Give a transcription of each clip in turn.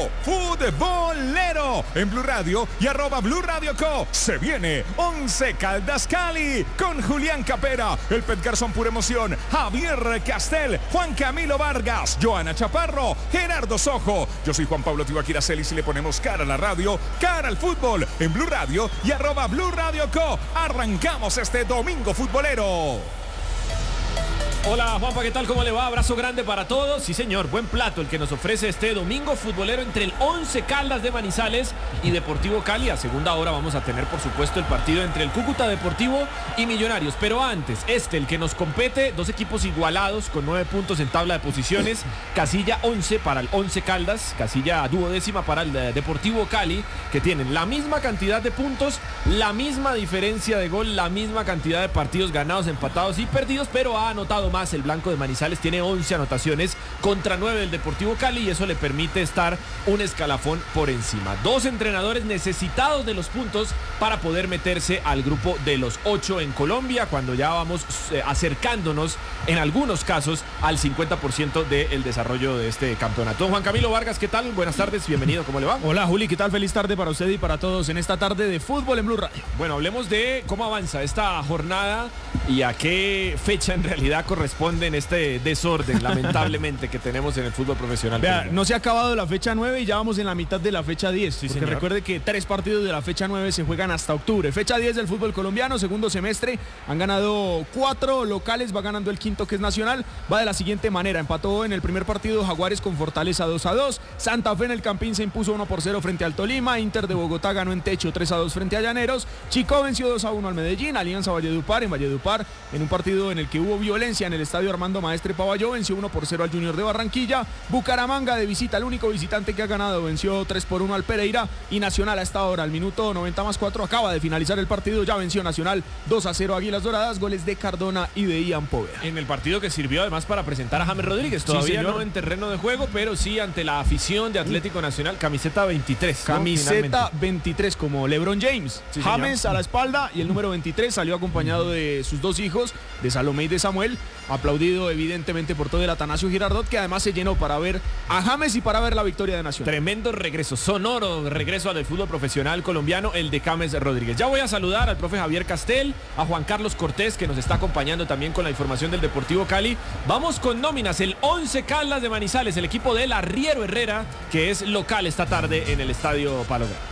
Domingo Futbolero en Blue Radio y @Blue Radio Co. Se viene Once Caldas Cali con Julián Capera, el Pet Garzón pura emoción, Javier Castel, Juan Camilo Vargas, Joana Chaparro, Gerardo Sojo. Yo soy Juan Pablo Tibaquira Celis y le ponemos cara a la radio, cara al fútbol en Blue Radio y @Blue Radio Co. Arrancamos este Domingo Futbolero. Hola Juanpa, ¿qué tal? ¿Cómo le va? Abrazo grande para todos. Sí señor, buen plato el que nos ofrece este Domingo Futbolero entre el Once Caldas de Manizales y Deportivo Cali. A segunda hora vamos a tener por supuesto el partido entre el Cúcuta Deportivo y Millonarios. Pero antes, el que nos compete, dos equipos igualados con 9 puntos en tabla de posiciones. Casilla 11 para el Once Caldas, casilla duodécima para el Deportivo Cali, que tienen la misma cantidad de puntos, la misma diferencia de gol, la misma cantidad de partidos ganados, empatados y perdidos, pero ha anotado más el blanco de Manizales, tiene 11 anotaciones contra 9 del Deportivo Cali y eso le permite estar un escalafón por encima. Dos entrenadores necesitados de los puntos para poder meterse al grupo de los 8 en Colombia, cuando ya vamos acercándonos en algunos casos al 50% del desarrollo de este campeonato. Don Juan Camilo Vargas, ¿qué tal? Buenas tardes, bienvenido, ¿cómo le va? Hola Juli, ¿qué tal? Feliz tarde para usted y para todos en esta tarde de fútbol en Blue Radio. Bueno, hablemos de cómo avanza esta jornada y a qué fecha en realidad corresponde en este desorden, lamentablemente, que tenemos en el fútbol profesional. Vea, no se ha acabado la fecha 9 y ya vamos en la mitad de la fecha 10. Sí, porque señor. Recuerde que 3 partidos de la fecha 9 se juegan hasta octubre. Fecha 10 del fútbol colombiano, segundo semestre. Han ganado 4 locales, va ganando el quinto que es Nacional. Va de la siguiente manera: empató en el primer partido Jaguares con Fortaleza 2-2. Santa Fe en el Campín se impuso 1-0 frente al Tolima. Inter de Bogotá ganó en techo 3-2 frente a Llaneros. Chico venció 2-1 al Medellín. Alianza Valledupar en Valledupar, en un partido en el que hubo violencia en el estadio Armando Maestre Pavalló, venció 1-0 al Junior de Barranquilla. Bucaramanga de visita, el único visitante que ha ganado, venció 3-1 al Pereira. Y Nacional a esta hora, al minuto 90+4, acaba de finalizar el partido, ya venció Nacional 2-0 Águilas Doradas, goles de Cardona y de Ian Poveda. En el partido que sirvió además para presentar a James Rodríguez, todavía no en terreno de juego, pero sí ante la afición de Atlético Nacional, camiseta 23. Camiseta 23 como LeBron James. Sí, James señor. A la espalda y el número 23 salió acompañado de sus dos hijos, de Salomé y de Samuel, aplaudido evidentemente por todo el Atanasio Girardot, que además se llenó para ver a James y para ver la victoria de Nacional. Tremendo regreso, sonoro regreso al fútbol profesional colombiano, el de James Rodríguez. Ya voy a saludar al profe Javier Castel, a Juan Carlos Cortés, que nos está acompañando también con la información del Deportivo Cali. Vamos con nóminas, el Once Caldas de Manizales, el equipo del Arriero Herrera, que es local esta tarde en el Estadio Palo Grande.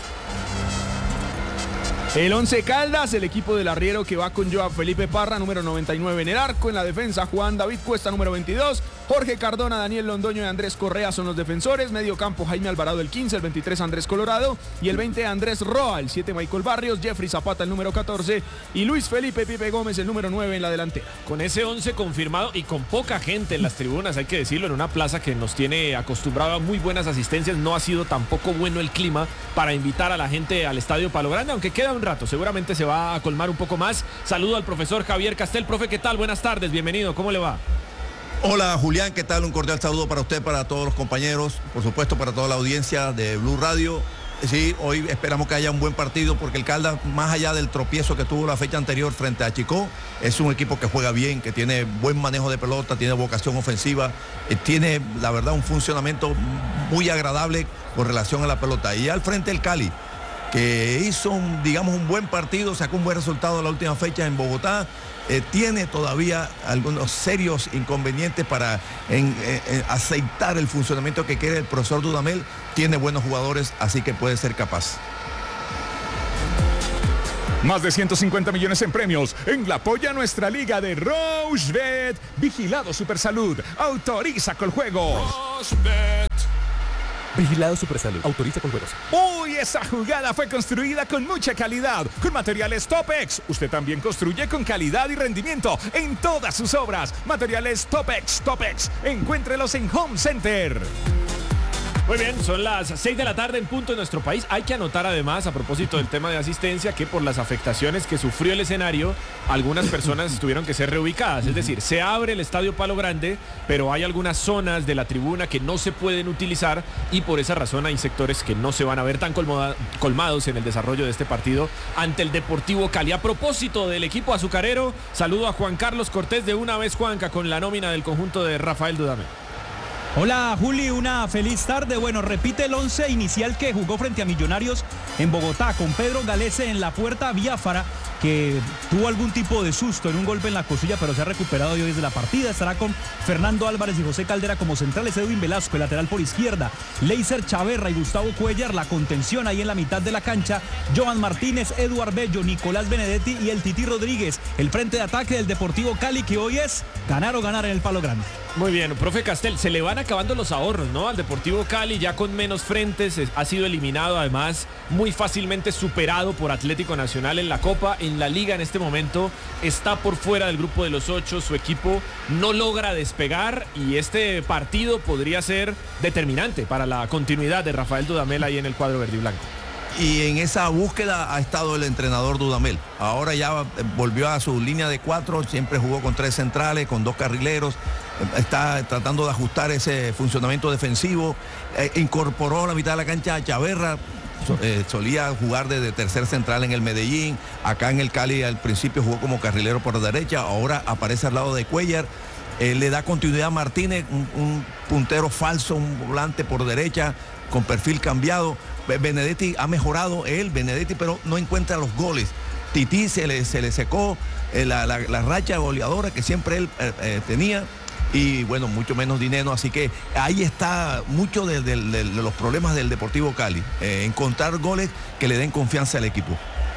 El Once Caldas, el equipo del Arriero, que va con Joao Felipe Parra, número 99 en el arco. En la defensa, Juan David Cuesta, número 22. Jorge Cardona, Daniel Londoño y Andrés Correa son los defensores. Medio campo, Jaime Alvarado, el 15. El 23, Andrés Colorado. Y el 20, Andrés Roa. El 7, Michael Barrios. Jeffrey Zapata, el número 14. Y Luis Felipe Pipe Gómez, el número 9 en la delantera. Con ese 11 confirmado y con poca gente en las tribunas, hay que decirlo, en una plaza que nos tiene acostumbrado a muy buenas asistencias. No ha sido tampoco bueno el clima para invitar a la gente al Estadio Palo Grande, aunque queda un rato. Seguramente se va a colmar un poco más. Saludo al profesor Javier Castel. Profe, ¿qué tal? Buenas tardes, bienvenido. ¿Cómo le va? Hola Julián, ¿qué tal? Un cordial saludo para usted, para todos los compañeros, por supuesto para toda la audiencia de Blue Radio. Sí, hoy esperamos que haya un buen partido porque el Caldas, más allá del tropiezo que tuvo la fecha anterior frente a Chicó, es un equipo que juega bien, que tiene buen manejo de pelota, tiene vocación ofensiva, tiene la verdad un funcionamiento muy agradable con relación a la pelota. Y al frente el Cali, que hizo un buen partido, sacó un buen resultado en la última fecha en Bogotá, tiene todavía algunos serios inconvenientes para aceitar el funcionamiento que quiere el profesor Dudamel. Tiene buenos jugadores, así que puede ser capaz. Más de 150 millones en premios en la Polla Nuestra Liga de Rochebet. Vigilado Supersalud. Autoriza Coljuegos. Rochebet. Vigilado Supersalud. Autoriza con juegos. ¡Uy! Esa jugada fue construida con mucha calidad, con materiales Topex. Usted también construye con calidad y rendimiento en todas sus obras. Materiales Topex. Encuéntrelos en Home Center. Muy bien, son las 6 de la tarde en punto en nuestro país. Hay que anotar además, a propósito del tema de asistencia, que por las afectaciones que sufrió el escenario, algunas personas tuvieron que ser reubicadas. Es decir, se abre el Estadio Palo Grande, pero hay algunas zonas de la tribuna que no se pueden utilizar y por esa razón hay sectores que no se van a ver tan colmados en el desarrollo de este partido ante el Deportivo Cali. A propósito del equipo azucarero, saludo a Juan Carlos Cortés de una vez, Juanca, con la nómina del conjunto de Rafael Dudamel. Hola Juli, una feliz tarde. Bueno, repite el 11 inicial que jugó frente a Millonarios en Bogotá, con Pedro Galese en la puerta, Biafara, que tuvo algún tipo de susto en un golpe en la costilla, pero se ha recuperado y hoy desde la partida. Estará con Fernando Álvarez y José Caldera como centrales, Edwin Velasco, el lateral por izquierda, Leiser Chaverra y Gustavo Cuellar, la contención ahí en la mitad de la cancha, Johan Martínez, Eduard Bello, Nicolás Benedetti y el Titi Rodríguez, el frente de ataque del Deportivo Cali, que hoy es ganar o ganar en el Palo Grande. Muy bien, profe Castel, se le van acabando los ahorros, ¿no? Al Deportivo Cali, ya con menos frentes, ha sido eliminado, además muy fácilmente superado por Atlético Nacional en la Copa. En la Liga en este momento está por fuera del grupo de los 8, su equipo no logra despegar y este partido podría ser determinante para la continuidad de Rafael Dudamel ahí en el cuadro verde y blanco. Y en esa búsqueda ha estado el entrenador Dudamel. Ahora ya volvió a su línea de 4, siempre jugó con 3 centrales, con 2 carrileros. Está tratando de ajustar ese funcionamiento defensivo. Incorporó a la mitad de la cancha a Chaverra. Solía jugar desde tercer central en el Medellín. Acá en el Cali al principio jugó como carrilero por la derecha. Ahora aparece al lado de Cuellar. Le da continuidad a Martínez, un puntero falso, un volante por derecha con perfil cambiado. Benedetti ha mejorado Benedetti, pero no encuentra los goles. Tití se le secó la racha goleadora que siempre él tenía. Y bueno, mucho menos dinero, así que ahí está mucho de los problemas del Deportivo Cali, encontrar goles que le den confianza al equipo.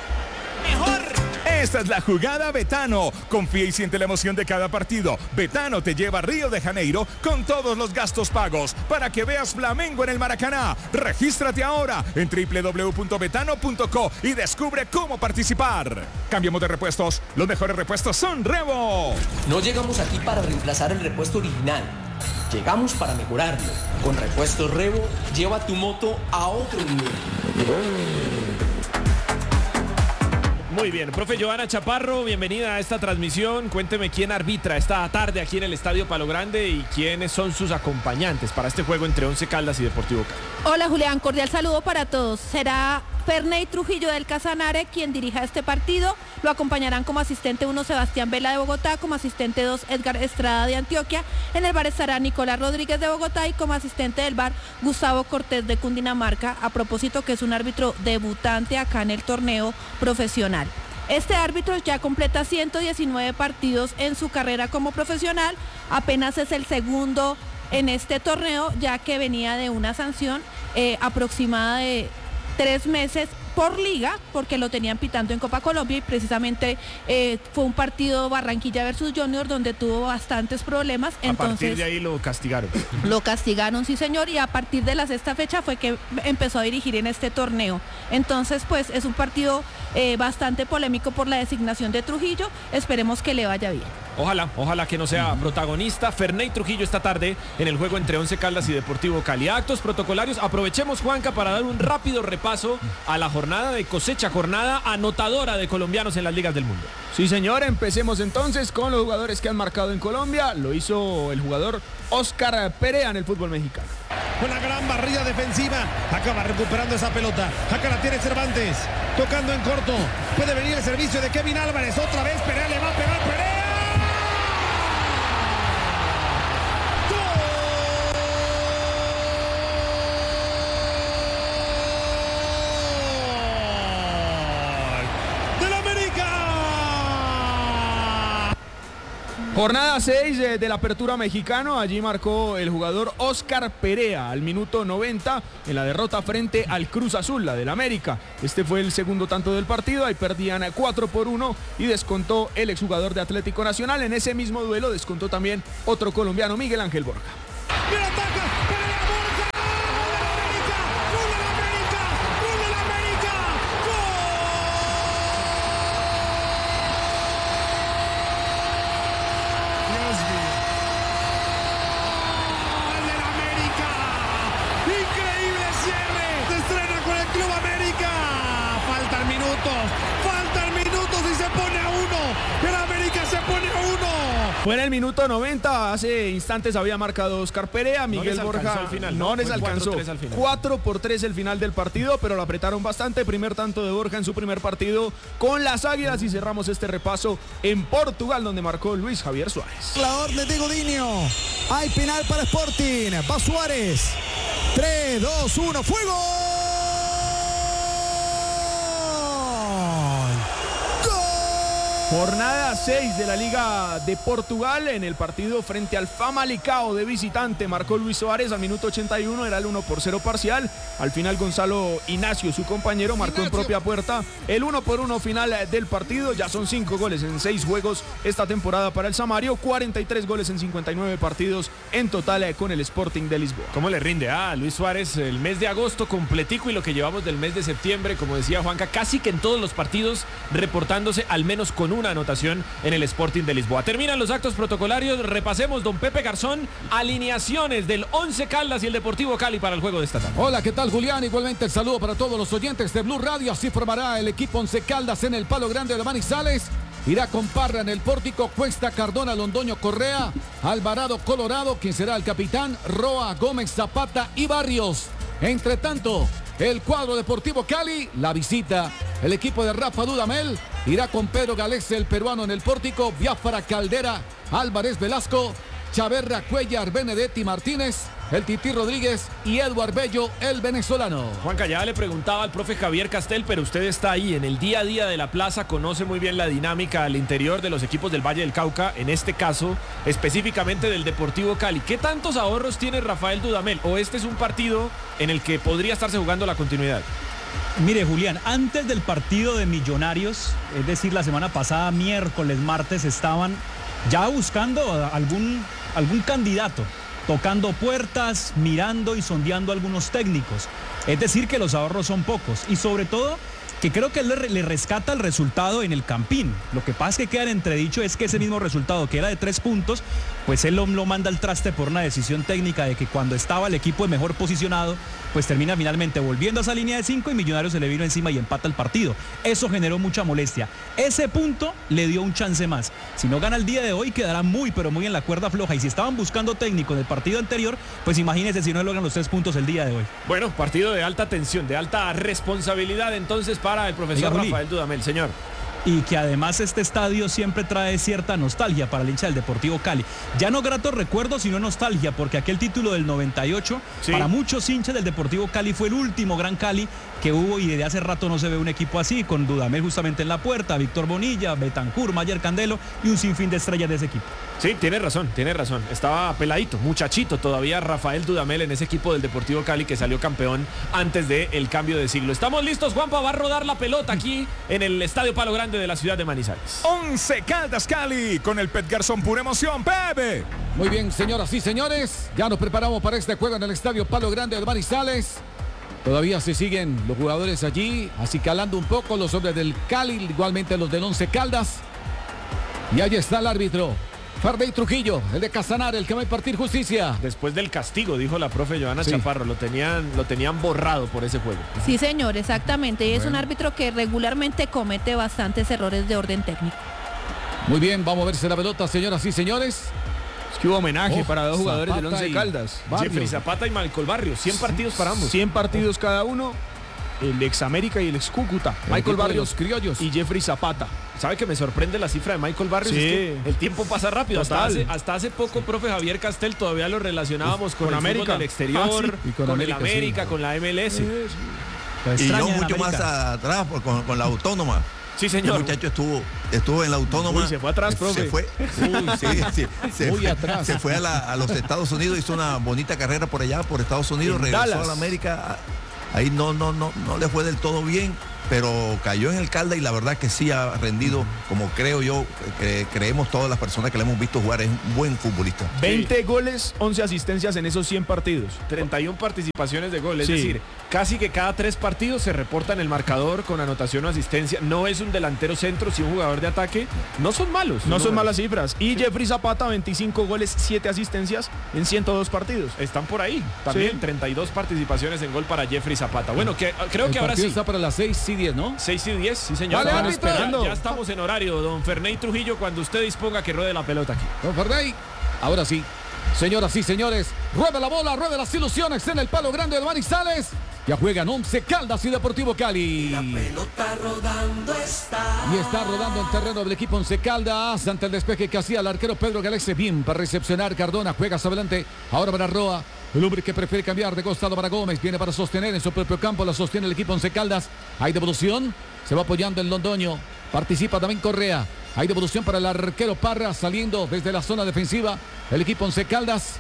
Esta es la jugada Betano. Confía y siente la emoción de cada partido. Betano te lleva a Río de Janeiro con todos los gastos pagos para que veas Flamengo en el Maracaná. Regístrate ahora en www.betano.co y descubre cómo participar. Cambiamos de repuestos. Los mejores repuestos son Revo. No llegamos aquí para reemplazar el repuesto original. Llegamos para mejorarlo. Con Repuestos Revo, lleva tu moto a otro nivel. Muy bien, profe Johanna Chaparro, bienvenida a esta transmisión. Cuénteme quién arbitra esta tarde aquí en el Estadio Palo Grande y quiénes son sus acompañantes para este juego entre Once Caldas y Deportivo Cali. Hola Julián, cordial saludo para todos. Será Ferney Trujillo del Casanare quien dirija este partido. Lo acompañarán como asistente 1 Sebastián Vela de Bogotá, como asistente 2 Edgar Estrada de Antioquia. En el bar estará Nicolás Rodríguez de Bogotá y como asistente del bar Gustavo Cortés de Cundinamarca. A propósito que es un árbitro debutante acá en el torneo profesional. Este árbitro ya completa 119 partidos en su carrera como profesional. Apenas es el segundo en este torneo, ya que venía de una sanción aproximada de 3 meses por liga, porque lo tenían pitando en Copa Colombia y precisamente fue un partido Barranquilla versus Junior donde tuvo bastantes problemas. Entonces, a partir de ahí lo castigaron. Lo castigaron, sí señor, y a partir de la sexta fecha fue que empezó a dirigir en este torneo. Entonces, pues es un partido bastante polémico por la designación de Trujillo. Esperemos que le vaya bien. Ojalá que no sea protagonista. Ferney Trujillo esta tarde en el juego entre Once Caldas y Deportivo Cali. Actos protocolarios. Aprovechemos, Juanca, para dar un rápido repaso a la jornada de cosecha, jornada anotadora de colombianos en las ligas del mundo. Sí, señor. Empecemos entonces con los jugadores que han marcado en Colombia. Lo hizo el jugador Oscar Perea en el fútbol mexicano. Una gran barrida defensiva. Acaba recuperando esa pelota. Acá la tiene Cervantes. Tocando en corto. Puede venir el servicio de Kevin Álvarez. Otra vez Perea le va a pegar. Perea. Jornada 6 de la apertura mexicano, allí marcó el jugador Oscar Perea al minuto 90 en la derrota frente al Cruz Azul, la del América. Este fue el segundo tanto del partido, ahí perdían 4-1 y descontó el exjugador de Atlético Nacional. En ese mismo duelo descontó también otro colombiano, Miguel Ángel Borja. Faltan minutos y se pone a 1. El América se pone a 1. Fue en el minuto 90, hace instantes había marcado Oscar Perea, Miguel Borja al final, no les alcanzó. 4-3 el final del partido, pero lo apretaron bastante. Primer tanto de Borja en su primer partido con las Águilas y cerramos este repaso en Portugal, donde marcó Luis Javier Suárez. La orden de Godinho. Hay penal para Sporting. Va Suárez. 3, 2, 1, ¡fuego! Jornada 6 de la Liga de Portugal. En el partido frente al Famalicão de visitante marcó Luis Suárez al minuto 81, era el 1-0 parcial. Al final Gonzalo Ignacio, su compañero, marcó en propia puerta el 1-1 final del partido. Ya son 5 goles en 6 juegos esta temporada para el Samario, 43 goles en 59 partidos en total con el Sporting de Lisboa. ¿Cómo le rinde a Luis Suárez el mes de agosto completico y lo que llevamos del mes de septiembre? Como decía Juanca, casi que en todos los partidos reportándose al menos con una anotación en el Sporting de Lisboa. Terminan los actos protocolarios. Repasemos, don Pepe Garzón, alineaciones del Once Caldas y el Deportivo Cali para el juego de esta tarde. Hola, ¿qué tal, Julián? Igualmente el saludo para todos los oyentes de Blue Radio. Así formará el equipo Once Caldas en el Palo Grande de Manizales. Irá con Parra en el pórtico, Cuesta, Cardona, Londoño, Correa, Alvarado, Colorado, quien será el capitán, Roa, Gómez, Zapata y Barrios. Entre tanto, el cuadro Deportivo Cali, la visita, el equipo de Rafa Dudamel, irá con Pedro Galese, el peruano, en el pórtico, Biafara, Caldera, Álvarez, Velasco, Chaverra, Cuellar, Benedetti, Martínez, el Tití Rodríguez y Eduard Bello, el venezolano. Juanca, ya le preguntaba al profe Javier Castel, pero usted está ahí en el día a día de la plaza, conoce muy bien la dinámica al interior de los equipos del Valle del Cauca, en este caso específicamente del Deportivo Cali. ¿Qué tantos ahorros tiene Rafael Dudamel? ¿O este es un partido en el que podría estarse jugando la continuidad? Mire, Julián, antes del partido de Millonarios, es decir, la semana pasada, miércoles, martes, estaban ya buscando algún candidato, tocando puertas, mirando y sondeando a algunos técnicos. Es decir, que los ahorros son pocos y sobre todo que creo que él le rescata el resultado en el Campín. Lo que pasa es que queda en entredicho es que ese mismo resultado, que era de 3 puntos, pues él lo manda al traste por una decisión técnica de que cuando estaba el equipo mejor posicionado, pues termina finalmente volviendo a esa línea de 5 y Millonarios se le vino encima y empata el partido. Eso generó mucha molestia. Ese punto le dio un chance más. Si no gana el día de hoy, quedará muy, pero muy en la cuerda floja. Y si estaban buscando técnico en el partido anterior, pues imagínense si no logran los 3 puntos el día de hoy. Bueno, partido de alta tensión, de alta responsabilidad entonces para el profesor Rafael Dudamel, señor. Y que además este estadio siempre trae cierta nostalgia para el hincha del Deportivo Cali. Ya no gratos recuerdos, sino nostalgia, porque aquel título del 98, sí, para muchos hinchas del Deportivo Cali fue el último gran Cali que hubo y desde hace rato no se ve un equipo así, con Dudamel justamente en la puerta, Víctor Bonilla, Betancur, Mayer Candelo y un sinfín de estrellas de ese equipo. Sí, tiene razón. Estaba peladito, muchachito todavía Rafael Dudamel en ese equipo del Deportivo Cali que salió campeón antes del cambio de siglo. Estamos listos, Juanpa, va a rodar la pelota aquí en el Estadio Palo Grande de la ciudad de Manizales. Once Caldas Cali con el Pet Garzón, pura emoción, Pepe. Muy bien, señoras y señores, ya nos preparamos para este juego en el Estadio Palo Grande de Manizales. Todavía se siguen los jugadores allí, acicalando un poco los hombres del Cali, igualmente los del Once Caldas. Y allí está el árbitro, Farley Trujillo, el de Casanare, el que va a impartir justicia. Después del castigo, dijo la profe Joana Chaparro, lo tenían borrado por ese juego. Sí, señor, exactamente. Y es un árbitro que regularmente comete bastantes errores de orden técnico. Muy bien, vamos a verse la pelota, señoras y señores. Es que hubo homenaje para dos jugadores del Once Caldas. Jeffrey Zapata y Michael Barrios, 100 partidos para ambos. 100 partidos cada uno. El ex América y el ex Cúcuta. Michael Barrios, criollos, y Jeffrey Zapata. ¿Sabe que me sorprende la cifra de Michael Barrios? Sí. Es que el tiempo pasa rápido. Hasta hace poco, profe Javier Castel, todavía lo relacionábamos con el América fútbol del exterior, y con el América, con la MLS. Y yo mucho más atrás con la Autónoma. Sí, señor. El muchacho estuvo en la Autónoma. Uy, se fue atrás, profe. Se fue. Muy atrás. Se fue a los Estados Unidos, hizo una bonita carrera por allá, por Estados Unidos, regresó a la América. Ahí no le fue del todo bien, pero cayó en el Caldas y la verdad que sí ha rendido, como creo yo, creemos todas las personas que le hemos visto jugar, es un buen futbolista. 20 goles, 11 asistencias en esos 100 partidos. 31 participaciones de gol, es decir, casi que cada 3 partidos se reporta en el marcador con anotación o asistencia. No es un delantero centro, sí un jugador de ataque. No son malos. No son malas cifras. Y Jeffrey Zapata, 25 goles, 7 asistencias en 102 partidos. Están por ahí. También 32 participaciones en gol para Jeffrey Zapata. Bueno, creo que ahora sí. Está para las 6 y 10, ¿no? 6 y 10, sí señor. Vale, esperando. Ya estamos en horario, don Ferney Trujillo, cuando usted disponga que ruede la pelota aquí. Don Ferney, ahora sí. Señoras y señores, rueda la bola, rueda las ilusiones en el palo grande de Manizales. Ya juegan Once Caldas y Deportivo Cali. La pelota rodando está. Y está rodando el terreno del equipo Once Caldas ante el despeje que hacía el arquero Pedro Galese. Bien para recepcionar Cardona. Juega hacia adelante. Ahora para Roa. El hombre que prefiere cambiar de costado para Gómez. Viene para sostener en su propio campo. La sostiene el equipo Once Caldas. Hay devolución. Se va apoyando el Londoño. Participa también Correa. Hay devolución para el arquero Parra saliendo desde la zona defensiva. El equipo Once Caldas.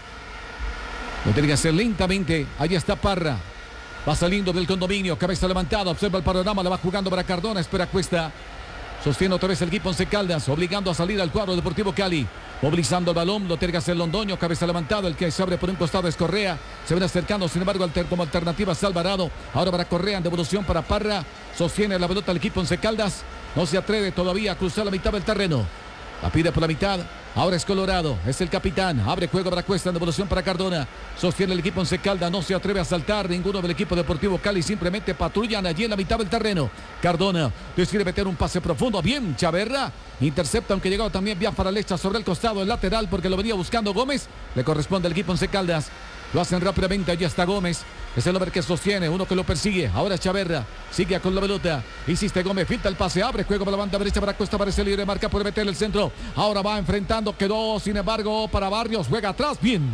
Lo tiene que hacer lentamente. Ahí está Parra. Va saliendo del condominio. Cabeza levantada. Observa el panorama. La va jugando para Cardona. Espera Cuesta. Sostiene otra vez el equipo Once Caldas. Obligando a salir al cuadro Deportivo Cali. Movilizando el balón. Lo tiene que hacer Londoño. Cabeza levantada. El que se abre por un costado es Correa. Se ven acercando. Sin embargo, como alternativa es Alvarado. Ahora para Correa en devolución para Parra. Sostiene la pelota el equipo Once Caldas. No se atreve todavía a cruzar la mitad del terreno. La pide por la mitad. Ahora es Colorado. Es el capitán. Abre juego para Cuesta. En devolución para Cardona. Sostiene el equipo Once Caldas. No se atreve a saltar ninguno del equipo Deportivo Cali. Simplemente patrullan allí en la mitad del terreno. Cardona decide meter un pase profundo. Bien, Chaverra. Intercepta, aunque llegó también Biafara, le echa sobre el costado, el lateral, porque lo venía buscando Gómez. Le corresponde al equipo Once Caldas. Lo hacen rápidamente. Allí está Gómez. Es el hombre que sostiene, uno que lo persigue. Ahora Chaverra. Sigue con la pelota. Insiste Gómez. Filtra el pase. Abre juego para la banda derecha para Cuesta. Parece libre. Marca por meter el centro. Ahora va enfrentando. Quedó, sin embargo, para Barrios. Juega atrás. Bien.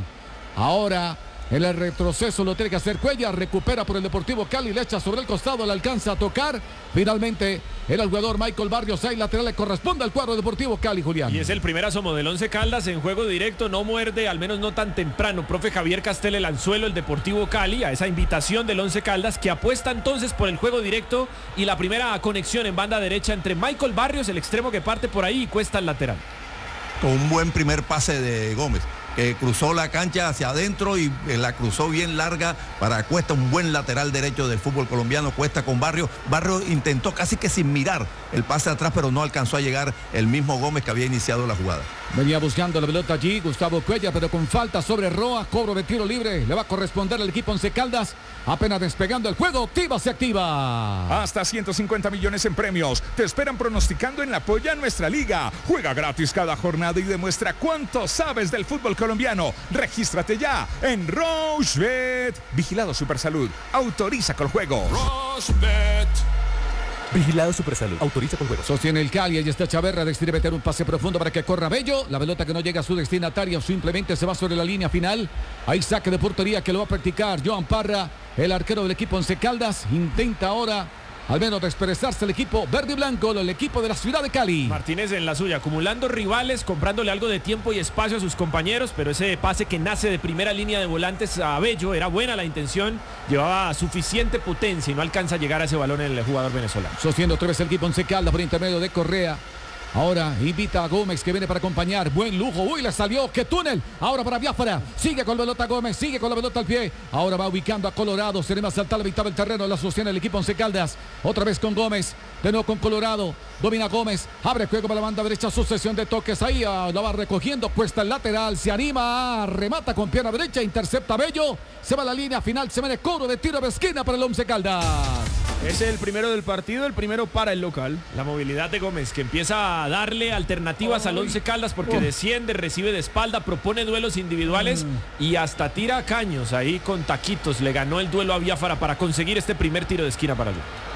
Ahora en el retroceso lo tiene que hacer Cuellar. Recupera por el Deportivo Cali. Le echa sobre el costado. Le alcanza a tocar. Finalmente era el jugador Michael Barrios. Ahí lateral le corresponde al cuadro Deportivo Cali, Julián. Y es el primer asomo del Once Caldas en juego directo. No muerde, al menos no tan temprano. Profe Javier Castel, el anzuelo, el Deportivo Cali, a esa invitación del Once Caldas, que apuesta entonces por el juego directo y la primera conexión en banda derecha entre Michael Barrios, el extremo que parte por ahí, y Cuesta el lateral. Con un buen primer pase de Gómez, que cruzó la cancha hacia adentro y la cruzó bien larga para Cuesta, un buen lateral derecho del fútbol colombiano. Cuesta con Barrio. Barrio intentó casi que sin mirar el pase atrás, pero no alcanzó a llegar el mismo Gómez que había iniciado la jugada. Venía buscando la pelota allí Gustavo Cuellar, pero con falta sobre Roa. Cobro de tiro libre. Le va a corresponder al equipo Once Caldas. Apenas despegando el juego. Tiva se activa. Hasta 150 millones en premios. Te esperan pronosticando en la Polla Nuestra Liga. Juega gratis cada jornada y demuestra cuánto sabes del fútbol colombiano. Regístrate ya en Rochebet. Vigilado Supersalud. Autoriza con juegos. Rochebet. Vigilado Supersalud. Autoriza con juegos. Sostiene el Cali. Ahí está Chaverra. Decide meter un pase profundo para que corra Bello. La pelota que no llega a su destinatario. Simplemente se va sobre la línea final. Hay saque de portería que lo va a practicar Joan Parra, el arquero del equipo Once Caldas. Intenta ahora al menos expresarse el equipo verde y blanco, el equipo de la ciudad de Cali. Martínez en la suya, acumulando rivales, comprándole algo de tiempo y espacio a sus compañeros, pero ese pase que nace de primera línea de volantes a Bello, era buena la intención, llevaba suficiente potencia y no alcanza a llegar a ese balón el jugador venezolano. Sostiene otra vez el equipo Once Caldas por intermedio de Correa. Ahora invita a Gómez, que viene para acompañar. Buen lujo. Uy, le salió. ¡Qué túnel! Ahora para Biafara. Sigue con la pelota Gómez. Sigue con la pelota al pie. Ahora va ubicando a Colorado. Se le va a saltar la mitad del terreno. La sostiene el equipo Once Caldas. Otra vez con Gómez. De nuevo con Colorado. Domina Gómez. Abre juego para la banda derecha. Sucesión de toques. Ahí la va recogiendo. Cuesta el lateral. Se anima. Remata con pierna derecha. Intercepta Bello. Se va a la línea final. Se viene cobro de tiro de esquina para el Once Caldas. Es el primero del partido, el primero para el local. La movilidad de Gómez, que empieza a darle alternativas al Once Caldas porque desciende, recibe de espalda, propone duelos individuales y hasta tira caños ahí con taquitos. Le ganó el duelo a Biafara para conseguir este primer tiro de esquina para él.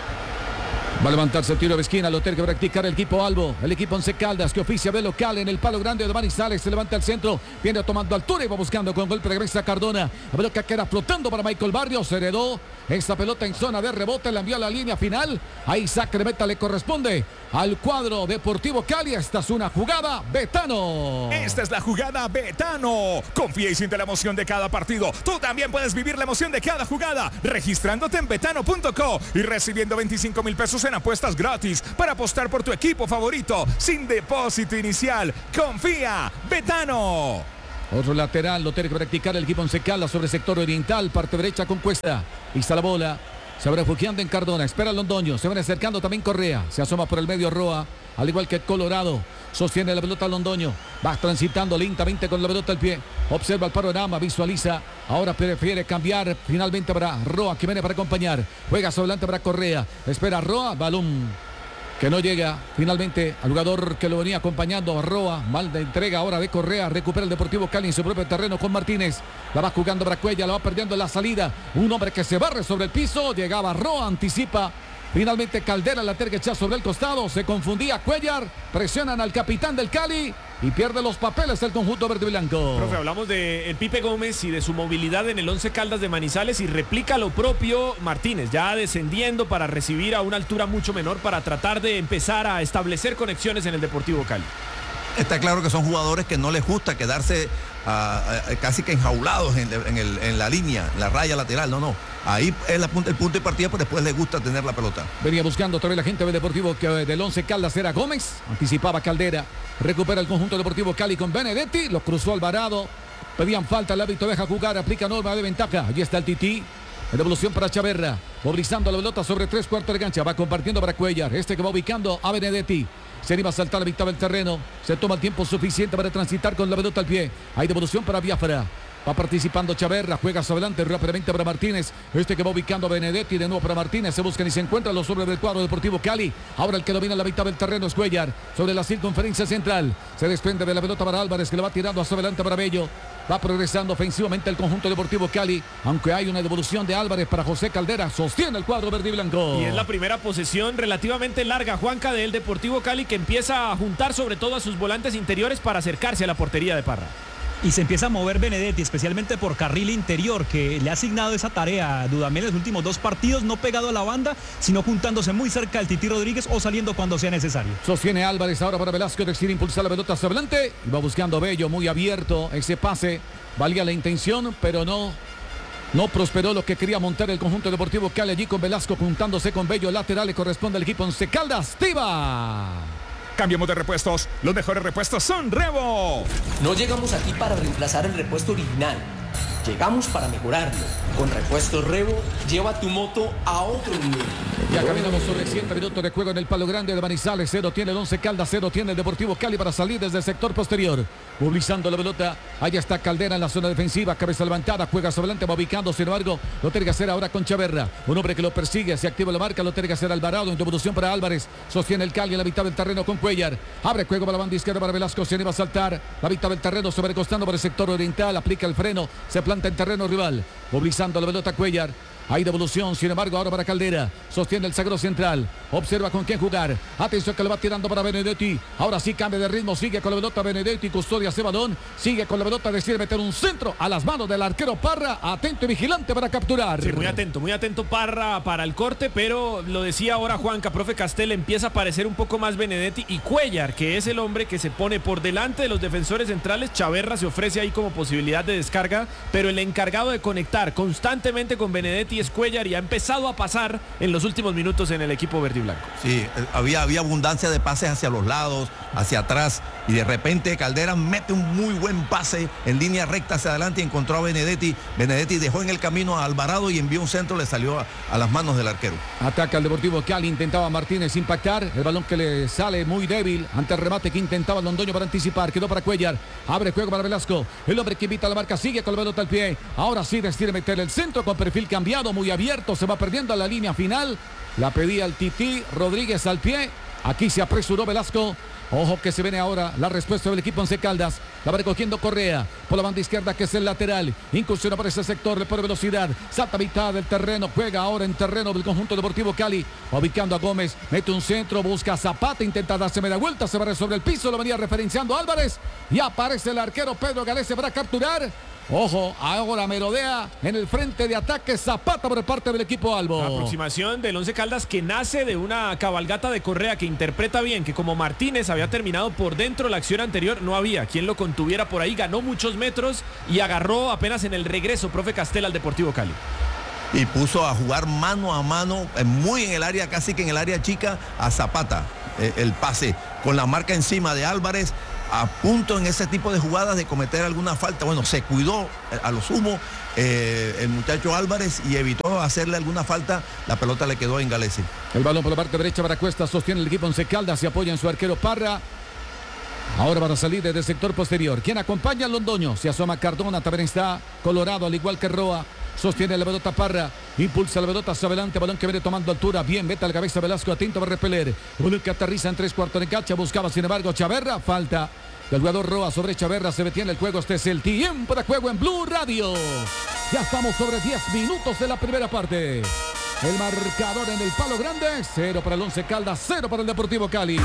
Va a levantarse el tiro de esquina, lo tiene que practicar el equipo Albo, el equipo Once Caldas, que oficia de local en el palo grande de Manizales. Se levanta al centro, viene tomando altura y va buscando con golpe de cabeza Cardona. La pelota queda flotando para Michael Barrios. Se heredó esta pelota en zona de rebote, la envió a la línea final. Ahí saque de meta le corresponde al cuadro Deportivo Cali. Esta es una jugada Betano. Esta es la jugada Betano. Confía y siente la emoción de cada partido. Tú también puedes vivir la emoción de cada jugada registrándote en betano.co y recibiendo 25,000 pesos en apuestas gratis para apostar por tu equipo favorito sin depósito inicial. Confía, Betano. Otro lateral, lo tiene que practicar el equipo Once Caldas sobre sector oriental, parte derecha con Cuesta. Ahí está la bola. Se va refugiando en Cardona. Espera Londoño. Se van acercando también Correa. Se asoma por el medio Roa. Al igual que Colorado. Sostiene la pelota Londoño. Va transitando lentamente con la pelota al pie. Observa el panorama. Visualiza. Ahora prefiere cambiar finalmente para Roa, que viene para acompañar. Juega sobre adelante para Correa. Espera Roa. Balón que no llega finalmente al jugador que lo venía acompañando, Roa. Mal de entrega ahora de Correa. Recupera el Deportivo Cali en su propio terreno con Martínez. La va jugando para Cuellar, la va perdiendo en la salida. Un hombre que se barre sobre el piso. Llegaba Roa, anticipa. Finalmente Caldera la terga echada sobre el costado. Se confundía Cuellar. Presionan al capitán del Cali. Y pierde los papeles el conjunto verde y blanco. Profe, hablamos de el Pipe Gómez y de su movilidad en el Once Caldas de Manizales y replica lo propio Martínez, ya descendiendo para recibir a una altura mucho menor para tratar de empezar a establecer conexiones en el Deportivo Cali. Está claro que son jugadores que no les gusta quedarse casi que enjaulados en la línea, en la raya lateral. No. Ahí es el punto de partida, pero después les gusta tener la pelota. Venía buscando otra vez la gente del Deportivo que del Once Caldas era Gómez. Anticipaba Caldera. Recupera el conjunto Deportivo Cali con Benedetti. Lo cruzó Alvarado. Pedían falta. El árbitro deja jugar. Aplica norma de ventaja. Allí está el Tití. En devolución para Chaverra. Movilizando la pelota sobre 3/4 de cancha. Va compartiendo para Cuellar. Este que va ubicando a Benedetti. Se anima a saltar la mitad del terreno. Se toma el tiempo suficiente para transitar con la pelota al pie. Hay devolución para Biafra. Va participando Chaverra, juega hacia adelante rápidamente para Martínez. Este que va ubicando a Benedetti, de nuevo para Martínez. Se buscan y se encuentran los hombres del cuadro Deportivo Cali. Ahora el que domina la mitad del terreno es Cuellar. Sobre la circunferencia central. Se desprende de la pelota para Álvarez, que le va tirando hacia adelante para Bello. Va progresando ofensivamente el conjunto Deportivo Cali. Aunque hay una devolución de Álvarez para José Caldera. Sostiene el cuadro verde y blanco. Y es la primera posesión relativamente larga, Juanca, del Deportivo Cali, que empieza a juntar sobre todo a sus volantes interiores para acercarse a la portería de Parra. Y se empieza a mover Benedetti, especialmente por carril interior, que le ha asignado esa tarea a Dudamel en los últimos 2 partidos, no pegado a la banda, sino juntándose muy cerca al Tití Rodríguez o saliendo cuando sea necesario. Sostiene Álvarez ahora para Velasco, decide impulsar la pelota hacia adelante. Va buscando Bello, muy abierto ese pase. Valía la intención, pero no prosperó lo que quería montar el conjunto Deportivo Cali allí con Velasco juntándose con Bello. Lateral le corresponde al equipo Once Caldas. ¡Tiva! Cambiamos de repuestos. Los mejores repuestos son Revo. No llegamos aquí para reemplazar el repuesto original. Llegamos para mejorarlo. Con Repuestos Revo, lleva tu moto a otro nivel. Ya caminamos sobre 100 minutos de juego en el Palo Grande de Manizales. 0 tiene el Once Caldas, 0 tiene el Deportivo Cali para salir desde el sector posterior. Movilizando la pelota. Allá está Caldera en la zona defensiva. Cabeza levantada, juega sobre adelante, va ubicando. Sin embargo, lo tiene que hacer ahora con Chaverra. Un hombre que lo persigue, se activa la marca, lo tiene que hacer Alvarado. En devolución para Álvarez. Sostiene el Cali en la mitad del terreno con Cuellar. Abre juego para la banda izquierda para Velasco. Se anima a saltar. La mitad del terreno sobre costando por el sector oriental. Aplica el freno. Se planta en terreno rival. Movilizando la pelota Cuellar. Hay devolución, sin embargo, ahora para Caldera. Sostiene el sagro central. Observa con quién jugar. Atención que lo va tirando para Benedetti. Ahora sí cambia de ritmo. Sigue con la pelota Benedetti. Custodia ese balón. Sigue con la pelota. Decide meter un centro a las manos del arquero Parra. Atento y vigilante para capturar. Sí, muy atento Parra para el corte. Pero lo decía ahora Juanca, profe Castel, empieza a aparecer un poco más Benedetti y Cuellar, que es el hombre que se pone por delante de los defensores centrales. Chaverra se ofrece ahí como posibilidad de descarga. Pero el encargado de conectar constantemente con Benedetti es Cuellar y ha empezado a pasar en los últimos minutos en el equipo verde y blanco. Sí, había abundancia de pases hacia los lados, hacia atrás, y de repente Caldera mete un muy buen pase en línea recta hacia adelante y encontró a Benedetti. Benedetti dejó en el camino a Alvarado y envió un centro, le salió a las manos del arquero. Ataca el Deportivo Cali, intentaba Martínez impactar, el balón que le sale muy débil ante el remate que intentaba Londoño para anticipar, quedó para Cuellar, abre juego para Velasco, el hombre que invita a la marca, sigue con la pelota al pie, ahora sí decide meter el centro con perfil cambiado, muy abierto, se va perdiendo a la línea final, la pedía el Tití Rodríguez al pie, aquí se apresuró Velasco. Ojo que se viene ahora la respuesta del equipo Once Caldas. La va recogiendo Correa por la banda izquierda, que es el lateral. Incursiona por ese sector, le pone velocidad. Salta a mitad del terreno, juega ahora en terreno del conjunto Deportivo Cali. Ubicando a Gómez, mete un centro, busca a Zapata, intenta darse media vuelta, se va sobre el piso, lo venía referenciando Álvarez. Y aparece el arquero Pedro Galese para capturar. Ojo, ahora merodea en el frente de ataque Zapata por parte del equipo Albo. La aproximación del Once Caldas que nace de una cabalgata de Correa que interpreta bien, que como Martínez había terminado por dentro la acción anterior, no había quien lo contuviera por ahí, ganó muchos metros y agarró apenas en el regreso, profe Castel, al Deportivo Cali. Y puso a jugar mano a mano, muy en el área, casi que en el área chica, a Zapata. El pase con la marca encima de Álvarez. a punto en ese tipo de jugadas de cometer alguna falta. Bueno, se cuidó a lo sumo el muchacho Álvarez y evitó hacerle alguna falta. La pelota le quedó en Galese. El balón por la parte derecha para Cuesta, sostiene el equipo Once Caldas, se apoya en su arquero Parra. Ahora van a salir desde el sector posterior. ¿Quién acompaña a Londoño? Se asoma Cardona, también está Colorado, al igual que Roa. Sostiene la pelota Parra, impulsa la pelota hacia adelante, balón que viene tomando altura, bien, mete al cabeza Velasco, atento para repeler, balón que aterriza en 3/4 de cancha, buscaba sin embargo Chaverra, falta del jugador Roa sobre Chaverra, se metía en el juego, este es el tiempo de juego en Blue Radio. Ya estamos sobre 10 minutos de la primera parte. El marcador en el palo grande, 0 para el Once Caldas, 0 para el Deportivo Cali.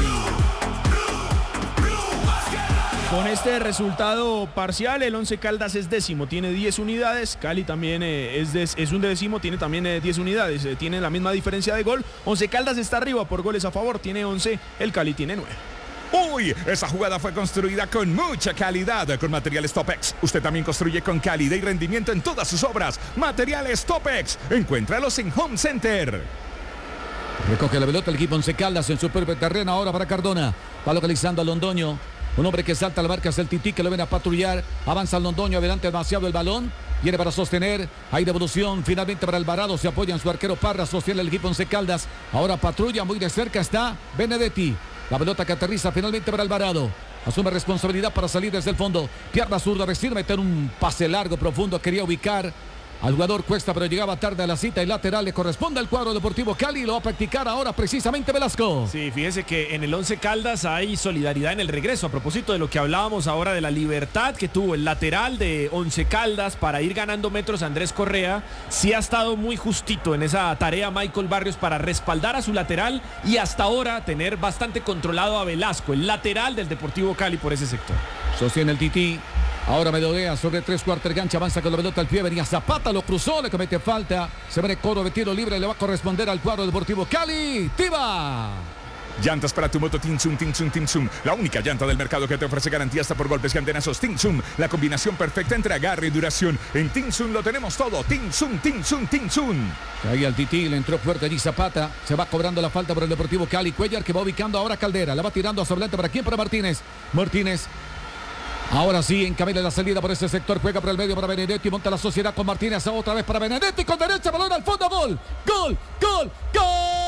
Con este resultado parcial, el Once Caldas es décimo, tiene 10 unidades. Cali también es un décimo, tiene también 10 unidades. Tiene la misma diferencia de gol. Once Caldas está arriba por goles a favor, tiene 11, el Cali tiene 9. Uy, esa jugada fue construida con mucha calidad, con materiales Topex. Usted también construye con calidad y rendimiento en todas sus obras. Materiales Topex, encuéntralos en Home Center. Recoge la pelota el equipo Once Caldas en su propio terreno, ahora para Cardona. Va localizando a Londoño. Un hombre que salta al marca, es el Tití que lo viene a patrullar. Avanza el Londoño, adelante demasiado el balón. Viene para sostener. Hay devolución finalmente para Alvarado. Se apoya en su arquero Parra. Sostiene el equipo Once Caldas. Ahora patrulla muy de cerca está Benedetti. La pelota que aterriza finalmente para Alvarado. Asume responsabilidad para salir desde el fondo. Pierna zurda, decide meter un pase largo, profundo. Quería ubicar al jugador Cuesta, pero llegaba tarde a la cita y lateral le corresponde al cuadro Deportivo Cali. Lo va a practicar ahora precisamente Velasco. Sí, fíjese que en el Once Caldas hay solidaridad en el regreso. A propósito de lo que hablábamos ahora de la libertad que tuvo el lateral de Once Caldas para ir ganando metros, Andrés Correa, sí ha estado muy justito en esa tarea Michael Barrios para respaldar a su lateral y hasta ahora tener bastante controlado a Velasco, el lateral del Deportivo Cali por ese sector. Sostiene el Tití. Ahora Medodea sobre 3/4 de cancha, avanza con la pelota al pie, venía Zapata, lo cruzó, le comete falta, se viene Coro de tiro libre, le va a corresponder al cuadro Deportivo Cali. ¡Tiba! Llantas para tu moto Tinsum, Tinsum, Tinsum. La única llanta del mercado que te ofrece garantía hasta por golpes y antenazos. Tinsum, la combinación perfecta entre agarre y duración. En Tinsum lo tenemos todo. Tinsum, Tinsum, Tinsum. Ahí al Tití, le entró fuerte allí Zapata. Se va cobrando la falta por el Deportivo Cali. Cuellar que va ubicando ahora Caldera. La va tirando hacia adelante. ¿Para quién? Para Martínez. Martínez. Ahora sí, encamina la salida por ese sector, juega por el medio para Benedetti, monta la sociedad con Martínez, otra vez para Benedetti, con derecha, balón al fondo, gol, gol, gol, gol,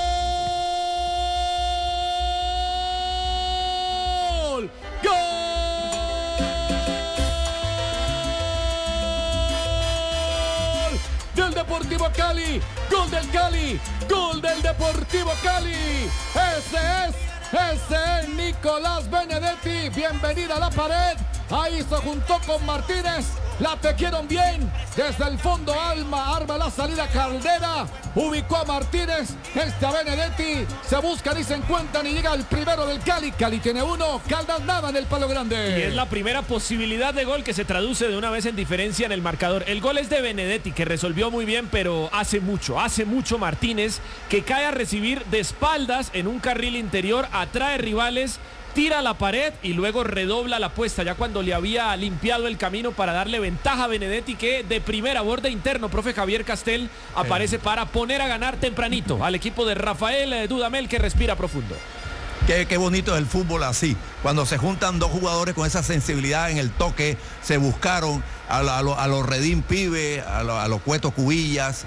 gol del Deportivo Cali, gol del Cali, gol del Deportivo Cali, ese es Nicolás Benedetti, bienvenida a la pared. Ahí se juntó con Martínez, la tejieron bien, desde el fondo arma la salida Caldera, ubicó a Martínez, a Benedetti, se buscan y se encuentran y llega el primero del Cali. Cali tiene 1, Caldas nada en el palo grande. Y es la primera posibilidad de gol que se traduce de una vez en diferencia en el marcador. El gol es de Benedetti, que resolvió muy bien, pero hace mucho Martínez, que cae a recibir de espaldas en un carril interior, atrae rivales, tira la pared y luego redobla la apuesta ya cuando le había limpiado el camino para darle ventaja a Benedetti, que de primera, borde interno, profe Javier Castel, aparece para poner a ganar tempranito al equipo de Rafael Dudamel, que respira profundo. Qué bonito es el fútbol así, cuando se juntan dos jugadores con esa sensibilidad en el toque, se buscaron a los Redín Pibe, a los Cueto Cubillas,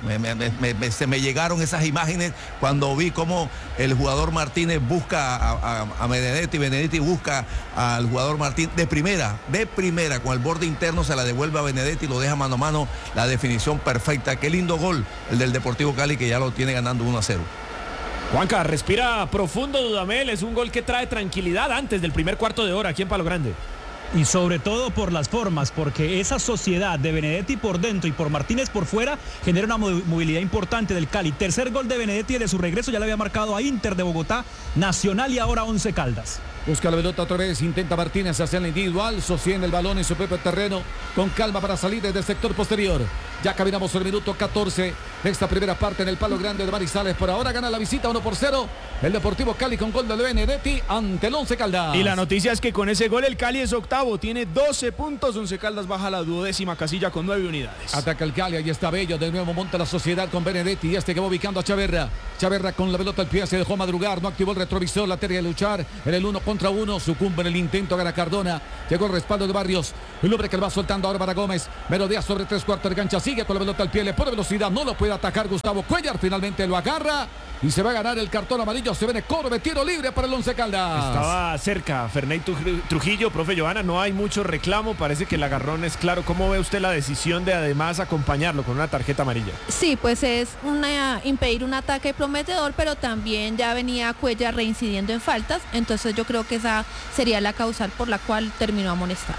se me llegaron esas imágenes cuando vi cómo el jugador Martínez busca a Benedetti, Benedetti busca al jugador Martín de primera, con el borde interno se la devuelve a Benedetti y lo deja mano a mano, la definición perfecta. Qué lindo gol el del Deportivo Cali, que ya lo tiene ganando 1-0. Juanca, respira profundo Dudamel, es un gol que trae tranquilidad antes del primer cuarto de hora aquí en Palo Grande. Y sobre todo por las formas, porque esa sociedad de Benedetti por dentro y por Martínez por fuera genera una movilidad importante del Cali. Tercer gol de Benedetti de su regreso, ya le había marcado a Inter de Bogotá, Nacional y ahora Once Caldas. Busca la pelota otra vez, intenta Martínez hacia el individual, sostiene el balón en su propio terreno, con calma para salir desde el sector posterior. Ya caminamos el minuto 14 de esta primera parte en el Palo Grande de Manizales. Por ahora gana la visita 1-0 el Deportivo Cali con gol de Benedetti ante el Once Caldas. Y la noticia es que con ese gol el Cali es octavo, tiene 12 puntos, Once Caldas baja a la 12ª casilla con 9 unidades. Ataca el Cali, ahí está Bello, de nuevo monta la sociedad con Benedetti y que va ubicando a Chaverra. Chaverra con la pelota al pie, se dejó madrugar, no activó el retrovisor, la tarea de luchar en el 1 contra contra 1, sucumbe en el intento, gana Cardona. Llegó el respaldo de Barrios. El hombre que le va soltando ahora para Gómez. Melodía sobre 3/4 de cancha. Sigue con la pelota al pie. Le pone velocidad. No lo puede atacar Gustavo Cuellar. Finalmente lo agarra. Y se va a ganar el cartón amarillo. Se viene Corbe. Tiro libre para el Once Caldas. Estaba cerca Ferney Trujillo. Profe Johanna, no hay mucho reclamo. Parece que el agarrón es claro. ¿Cómo ve usted la decisión de además acompañarlo con una tarjeta amarilla? Sí, pues es impedir un ataque prometedor, pero también ya venía Cuellar reincidiendo en faltas. Entonces yo creo que esa sería la causal por la cual terminó amonestado.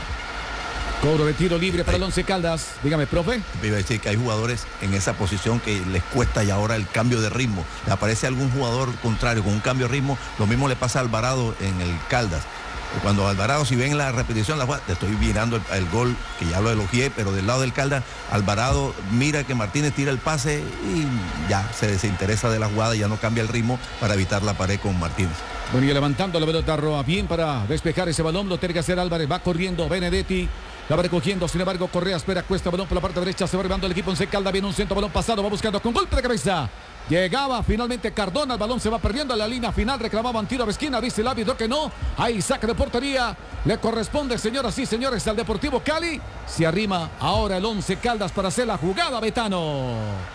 Cobro de tiro libre para el Once Caldas. Dígame, profe. Iba a decir que hay jugadores en esa posición que les cuesta ya ahora el cambio de ritmo. Le aparece algún jugador contrario con un cambio de ritmo. Lo mismo le pasa a Alvarado en el Caldas. Cuando Alvarado, si ven la repetición, te estoy mirando el gol, que ya lo elogié, pero del lado del Caldas, Alvarado mira que Martínez tira el pase y ya se desinteresa de la jugada, ya no cambia el ritmo para evitar la pared con Martínez. Bueno, y levantando la pelota Roa, bien para despejar ese balón, lo tiene que hacer Álvarez, va corriendo Benedetti. La va recogiendo, sin embargo, Correa espera, cuesta balón por la parte derecha, se va arribando el equipo Once Caldas, viene un centro, balón pasado, va buscando con golpe de cabeza. Llegaba finalmente Cardona, el balón se va perdiendo en la línea final, reclamaban tiro a esquina, dice el árbitro que no. Hay saque de portería, le corresponde, señoras y señores, al Deportivo Cali. Se arrima ahora el Once Caldas para hacer la jugada, Betano.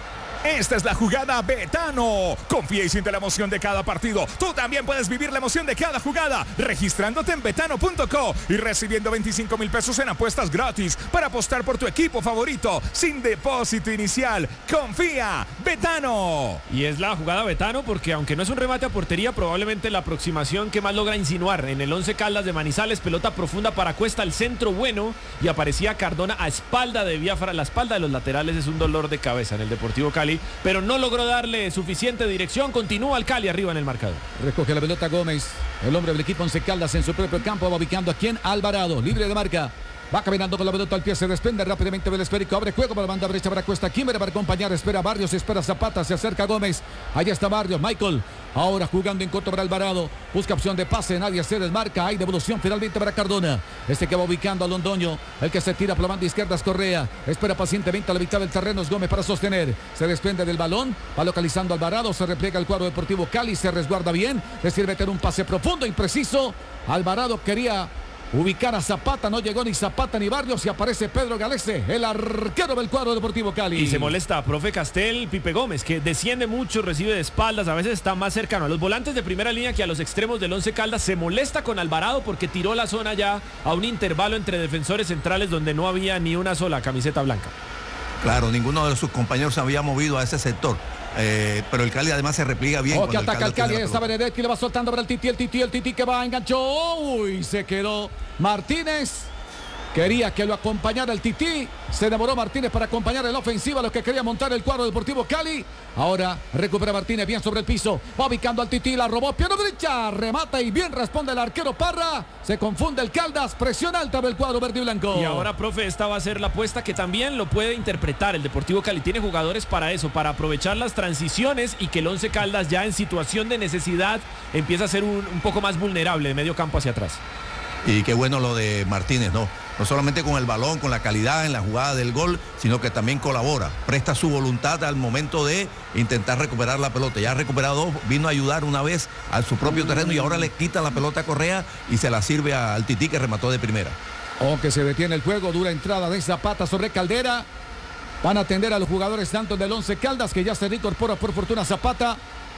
Esta es la jugada Betano. Confía y siente la emoción de cada partido. Tú también puedes vivir la emoción de cada jugada registrándote en betano.co y recibiendo 25,000 pesos en apuestas gratis para apostar por tu equipo favorito sin depósito inicial. Confía, Betano. Y es la jugada Betano porque aunque no es un remate a portería, probablemente la aproximación que más logra insinuar en el Once Caldas de Manizales, pelota profunda para Cuesta, el centro bueno, y aparecía Cardona a espalda de Biafra. La espalda de los laterales es un dolor de cabeza en el Deportivo Cali, pero no logró darle suficiente dirección. Continúa el Cali arriba en el marcador. Recoge la pelota Gómez, el hombre del equipo Once Caldas en su propio campo, va ubicando a quien Alvarado, libre de marca. Va caminando con la pelota al pie, se desprende rápidamente del esférico, abre juego para la banda derecha para Cuesta, Kimber para acompañar, espera Barrios, espera Zapata, se acerca Gómez, ahí está Barrios, Michael, ahora jugando en corto para Alvarado, busca opción de pase, nadie se desmarca, hay devolución finalmente para Cardona, este que va ubicando a Londoño, el que se tira por la banda izquierda es Correa, espera pacientemente a la mitad del terreno es Gómez para sostener, se desprende del balón, va localizando a Alvarado, se repliega el cuadro Deportivo Cali, se resguarda bien, le sirve tener un pase profundo, impreciso, Alvarado quería ubicar a Zapata, no llegó ni Zapata ni Barrios y aparece Pedro Galese, el arquero del cuadro Deportivo Cali. Y se molesta, profe Castel, Pipe Gómez, que desciende mucho, recibe de espaldas, a veces está más cercano a los volantes de primera línea que a los extremos del Once Caldas. Se molesta con Alvarado porque tiró la zona ya a un intervalo entre defensores centrales donde no había ni una sola camiseta blanca. Claro, ninguno de sus compañeros se había movido a ese sector. Pero el Cali además se repliega bien. Que ataca el Cali, está Benedetti, le va soltando para el Titi que va, enganchó, uy, se quedó Martínez. Quería que lo acompañara el Tití. Se demoró Martínez para acompañar en la ofensiva los que quería montar el cuadro Deportivo Cali. Ahora recupera Martínez bien sobre el piso. Va ubicando al Tití, la robó, pierna derecha. Remata y bien responde el arquero Parra. Se confunde el Caldas, presión alta del cuadro verde y blanco. Y ahora, profe, esta va a ser la apuesta que también lo puede interpretar el Deportivo Cali. Tiene jugadores para eso, para aprovechar las transiciones y que el Once Caldas ya en situación de necesidad empieza a ser un poco más vulnerable de medio campo hacia atrás. Y qué bueno lo de Martínez, ¿no? No solamente con el balón, con la calidad en la jugada del gol, sino que también colabora, presta su voluntad al momento de intentar recuperar la pelota. Ya ha recuperado dos, vino a ayudar una vez a su propio terreno y ahora le quita la pelota a Correa y se la sirve al Tití que remató de primera. Aunque se detiene el juego, dura entrada de Zapata sobre Caldera. Van a atender a los jugadores tanto del Once Caldas que ya se reincorpora por fortuna Zapata.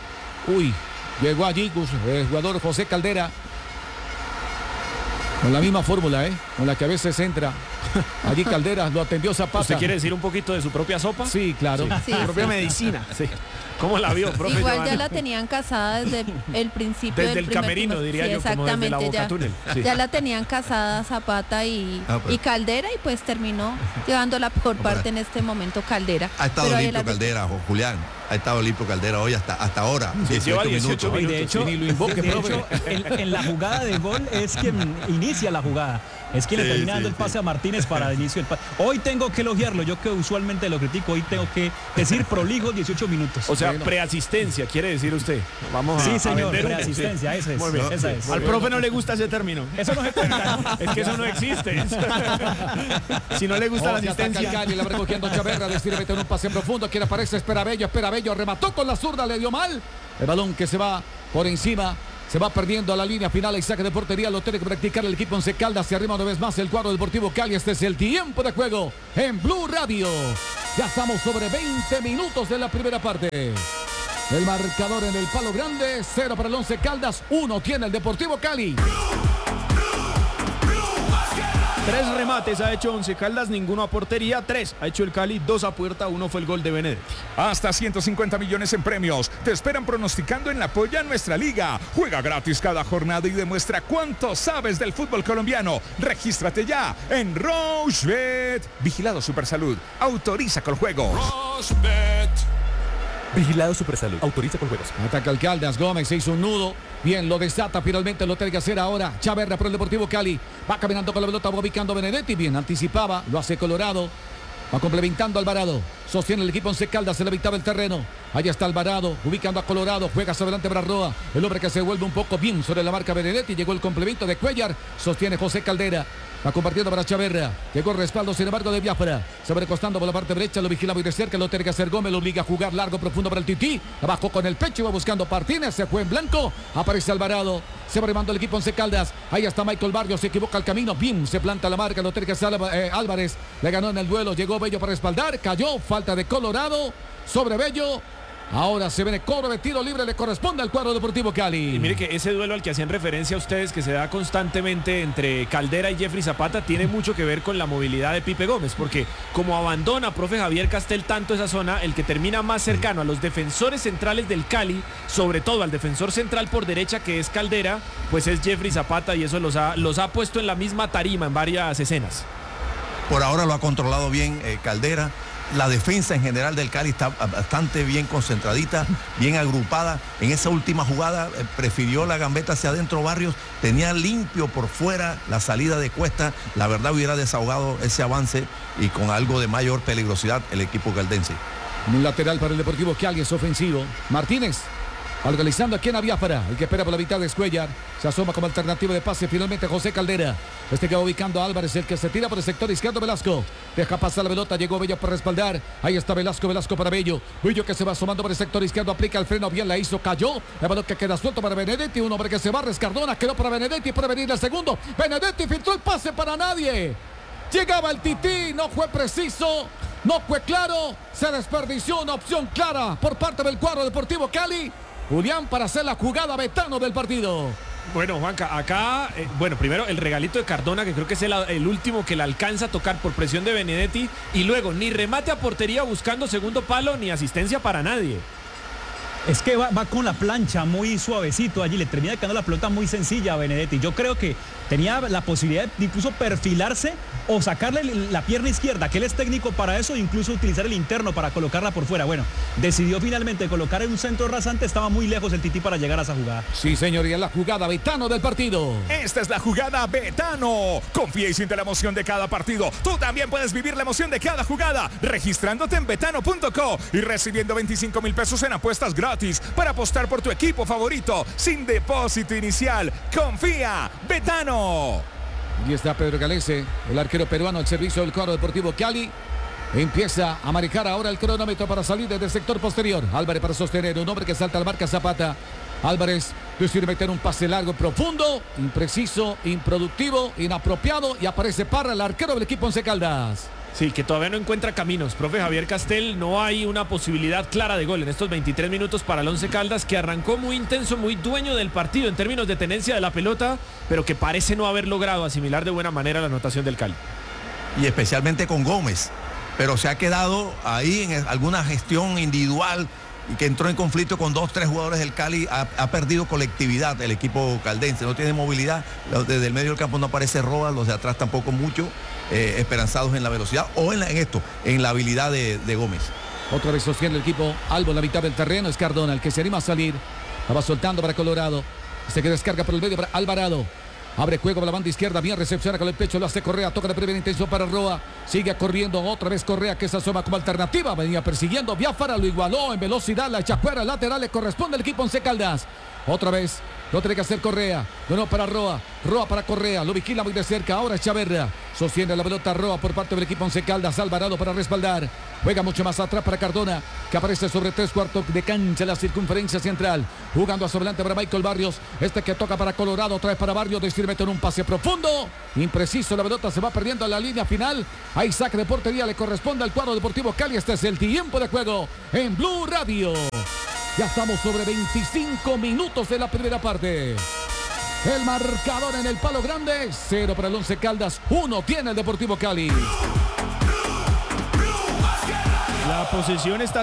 Uy, llegó allí el jugador José Caldera. Con la misma fórmula, con la que a veces entra. Allí Caldera lo atendió Zapata. ¿Usted quiere decir un poquito de su propia sopa? Sí, claro. Sí, su propia medicina. Sí. ¿Cómo la vio, profe? Igual Giovanna? ya la tenían casada desde el principio. Desde el camerino, diría yo, como desde la Boca Túnel. Sí. Ya la tenían casada Zapata y Caldera y pues terminó llevándola por parte en este momento Caldera. Ha estado limpio Caldera, Julián. Ha estado limpio Caldera hoy hasta ahora. 18 minutos. Y de hecho, en la jugada de gol es quien inicia la jugada. Es quien le termina dando el pase a Martínez para el inicio del pase. Hoy tengo que elogiarlo, yo que usualmente lo critico, hoy tengo que decir prolijos 18 minutos. O sea, preasistencia, quiere decir usted. Vamos a Sí, señor, vender preasistencia, esa es. Muy bien, esa es. Al profe no le gusta ese término. Eso no se cuenta. Es que eso no existe. Si no le gusta la asistencia. Cali, la va recogiendo Chaverra, decide meter un pase profundo, quien aparece, espera Bello, remató con la zurda, le dio mal. El balón que se va por encima. Se va perdiendo a la línea final y saque de portería. Lo tiene que practicar el equipo Once Caldas. Se arrima una vez más el cuadro Deportivo Cali. Este es el tiempo de juego en Blue Radio. Ya estamos sobre 20 minutos de la primera parte. El marcador en el palo grande. 0 para el Once Caldas. 1 tiene el Deportivo Cali. 3 remates ha hecho Once Caldas, ninguno a portería. 3 ha hecho el Cali, 2 a puerta, 1 fue el gol de Benedetti. Hasta 150 millones en premios. Te esperan pronosticando en la Polla Nuestra Liga. Juega gratis cada jornada y demuestra cuánto sabes del fútbol colombiano. Regístrate ya en Rochebet. Vigilado Supersalud. Autoriza con juegos. Rochebet. Vigilado Supersalud. Autoriza con juegos. Ataca el Caldas. Gómez se hizo un nudo. Bien, lo desata. Finalmente lo tiene que hacer ahora Chaverra por el Deportivo Cali. Va caminando con la pelota, va ubicando a Benedetti. Bien, anticipaba. Lo hace Colorado. Va complementando a Alvarado. Sostiene el equipo Once Caldas en la mitad del terreno. Allá está Alvarado, ubicando a Colorado. Juega hacia adelante para Roa. El hombre que se vuelve un poco bien sobre la marca Benedetti. Llegó el complemento de Cuellar. Sostiene José Caldera. Va compartiendo para Chaverra. Llegó el respaldo, sin embargo, de Biafra. Se va recostando por la parte derecha. Lo vigila muy de cerca. Lo tiene que hacer Gómez. Lo obliga a jugar largo, profundo para el Tití. Abajo con el pecho. Va buscando Martínez. Se fue en blanco. Aparece Alvarado. Se va remando el equipo Once Caldas. Ahí está Michael Barrios. Se equivoca el camino. Bien, se planta la marca. Lo tiene que hacer Álvarez. Le ganó en el duelo. Llegó Bello para respaldar. Cayó. Falta de Colorado sobre Bello. Ahora se viene cobro de tiro libre, le corresponde al cuadro Deportivo Cali. Y mire que ese duelo al que hacían referencia a ustedes, que se da constantemente entre Caldera y Jeffrey Zapata, tiene mucho que ver con la movilidad de Pipe Gómez, porque como abandona profe Javier Castel tanto esa zona, el que termina más cercano a los defensores centrales del Cali, sobre todo al defensor central por derecha que es Caldera, pues es Jeffrey Zapata, y eso los ha puesto en la misma tarima en varias escenas. Por ahora lo ha controlado bien Caldera. La defensa en general del Cali está bastante bien concentradita, bien agrupada. En esa última jugada prefirió la gambeta hacia adentro Barrios. Tenía limpio por fuera la salida de Cuesta. La verdad hubiera desahogado ese avance y con algo de mayor peligrosidad el equipo caldense. Un lateral para el Deportivo Cali, es ofensivo. Martínez. Organizando aquí en Biafra, el que espera por la mitad de Cuellar. Se asoma como alternativa de pase finalmente José Caldera. Este que va ubicando a Álvarez, el que se tira por el sector izquierdo Velasco. Deja pasar la pelota, llegó Bello para respaldar. Ahí está Velasco para Bello. Bello que se va asomando por el sector izquierdo, aplica el freno, bien la hizo, cayó. El balón que queda suelto para Benedetti, un hombre que se va, Rescardona, quedó para Benedetti, puede venir el segundo. Benedetti filtró el pase para nadie. Llegaba el Tití, no fue preciso, no fue claro. Se desperdició una opción clara por parte del cuadro Deportivo Cali. Julián para hacer la jugada Betano del partido. Bueno, Juanca, acá, primero el regalito de Cardona, que creo que es el último que le alcanza a tocar por presión de Benedetti, y luego ni remate a portería buscando segundo palo, ni asistencia para nadie. Es que va con la plancha muy suavecito allí, le termina quedando la pelota muy sencilla a Benedetti. Yo creo que tenía la posibilidad de incluso perfilarse o sacarle la pierna izquierda, que él es técnico para eso, incluso utilizar el interno para colocarla por fuera. Bueno, decidió finalmente colocar en un centro rasante, estaba muy lejos el Tití para llegar a esa jugada. Sí, señor, y es la jugada Betano del partido. Esta es la jugada Betano. Confía y siente la emoción de cada partido. Tú también puedes vivir la emoción de cada jugada registrándote en betano.co y recibiendo 25,000 pesos en apuestas gratis para apostar por tu equipo favorito sin depósito inicial. Confía, Betano. Y está Pedro Galese, el arquero peruano al servicio del cuadro Deportivo Cali. Empieza a manejar ahora el cronómetro para salir desde el sector posterior. Álvarez para sostener, un hombre que salta al marca Zapata. Álvarez decide meter un pase largo, profundo, impreciso, improductivo, inapropiado, y aparece Parra, el arquero del equipo Once Caldas. Sí, que todavía no encuentra caminos. Profe Javier Castel, no hay una posibilidad clara de gol en estos 23 minutos para el Once Caldas, que arrancó muy intenso, muy dueño del partido en términos de tenencia de la pelota, pero que parece no haber logrado asimilar de buena manera la anotación del Cali. Y especialmente con Gómez, pero se ha quedado ahí en alguna gestión individual y que entró en conflicto con 2-3 jugadores del Cali. Ha perdido colectividad el equipo caldense, no tiene movilidad. Desde el medio del campo no aparece Roa, los de atrás tampoco mucho. Esperanzados en la velocidad o en la habilidad de Gómez. Otra vez sostiene el equipo Albo en la mitad del terreno. Es Cardona el que se anima a salir. La va soltando para Colorado. Se que descarga por el medio para Alvarado. Abre juego para la banda izquierda, bien recepciona con el pecho, lo hace Correa, toca de primera intención para Roa. Sigue corriendo otra vez Correa, que se asoma como alternativa. Venía persiguiendo Biafara, lo igualó en velocidad. La echa fuera lateral, le corresponde al equipo Once Caldas. Otra vez Lo tiene que hacer Correa. No para Roa. Roa para Correa. Lo vigila muy de cerca. Ahora Chaverra. Sostiene la pelota Roa por parte del equipo Once Caldas. Alvarado para respaldar. Juega mucho más atrás para Cardona, que aparece sobre 3/4 de cancha, la circunferencia central. Jugando hacia adelante para Michael Barrios. Que toca para Colorado. Otra vez para Barrios. Decide meter un pase profundo. Impreciso. La pelota se va perdiendo en la línea final. Hay saque de portería. Le corresponde al cuadro Deportivo Cali. Este es el tiempo de juego en Blue Radio. Ya estamos sobre 25 minutos de la primera parte. El marcador en el palo grande. 0 para el Once Caldas. 1 tiene el Deportivo Cali. La posesión está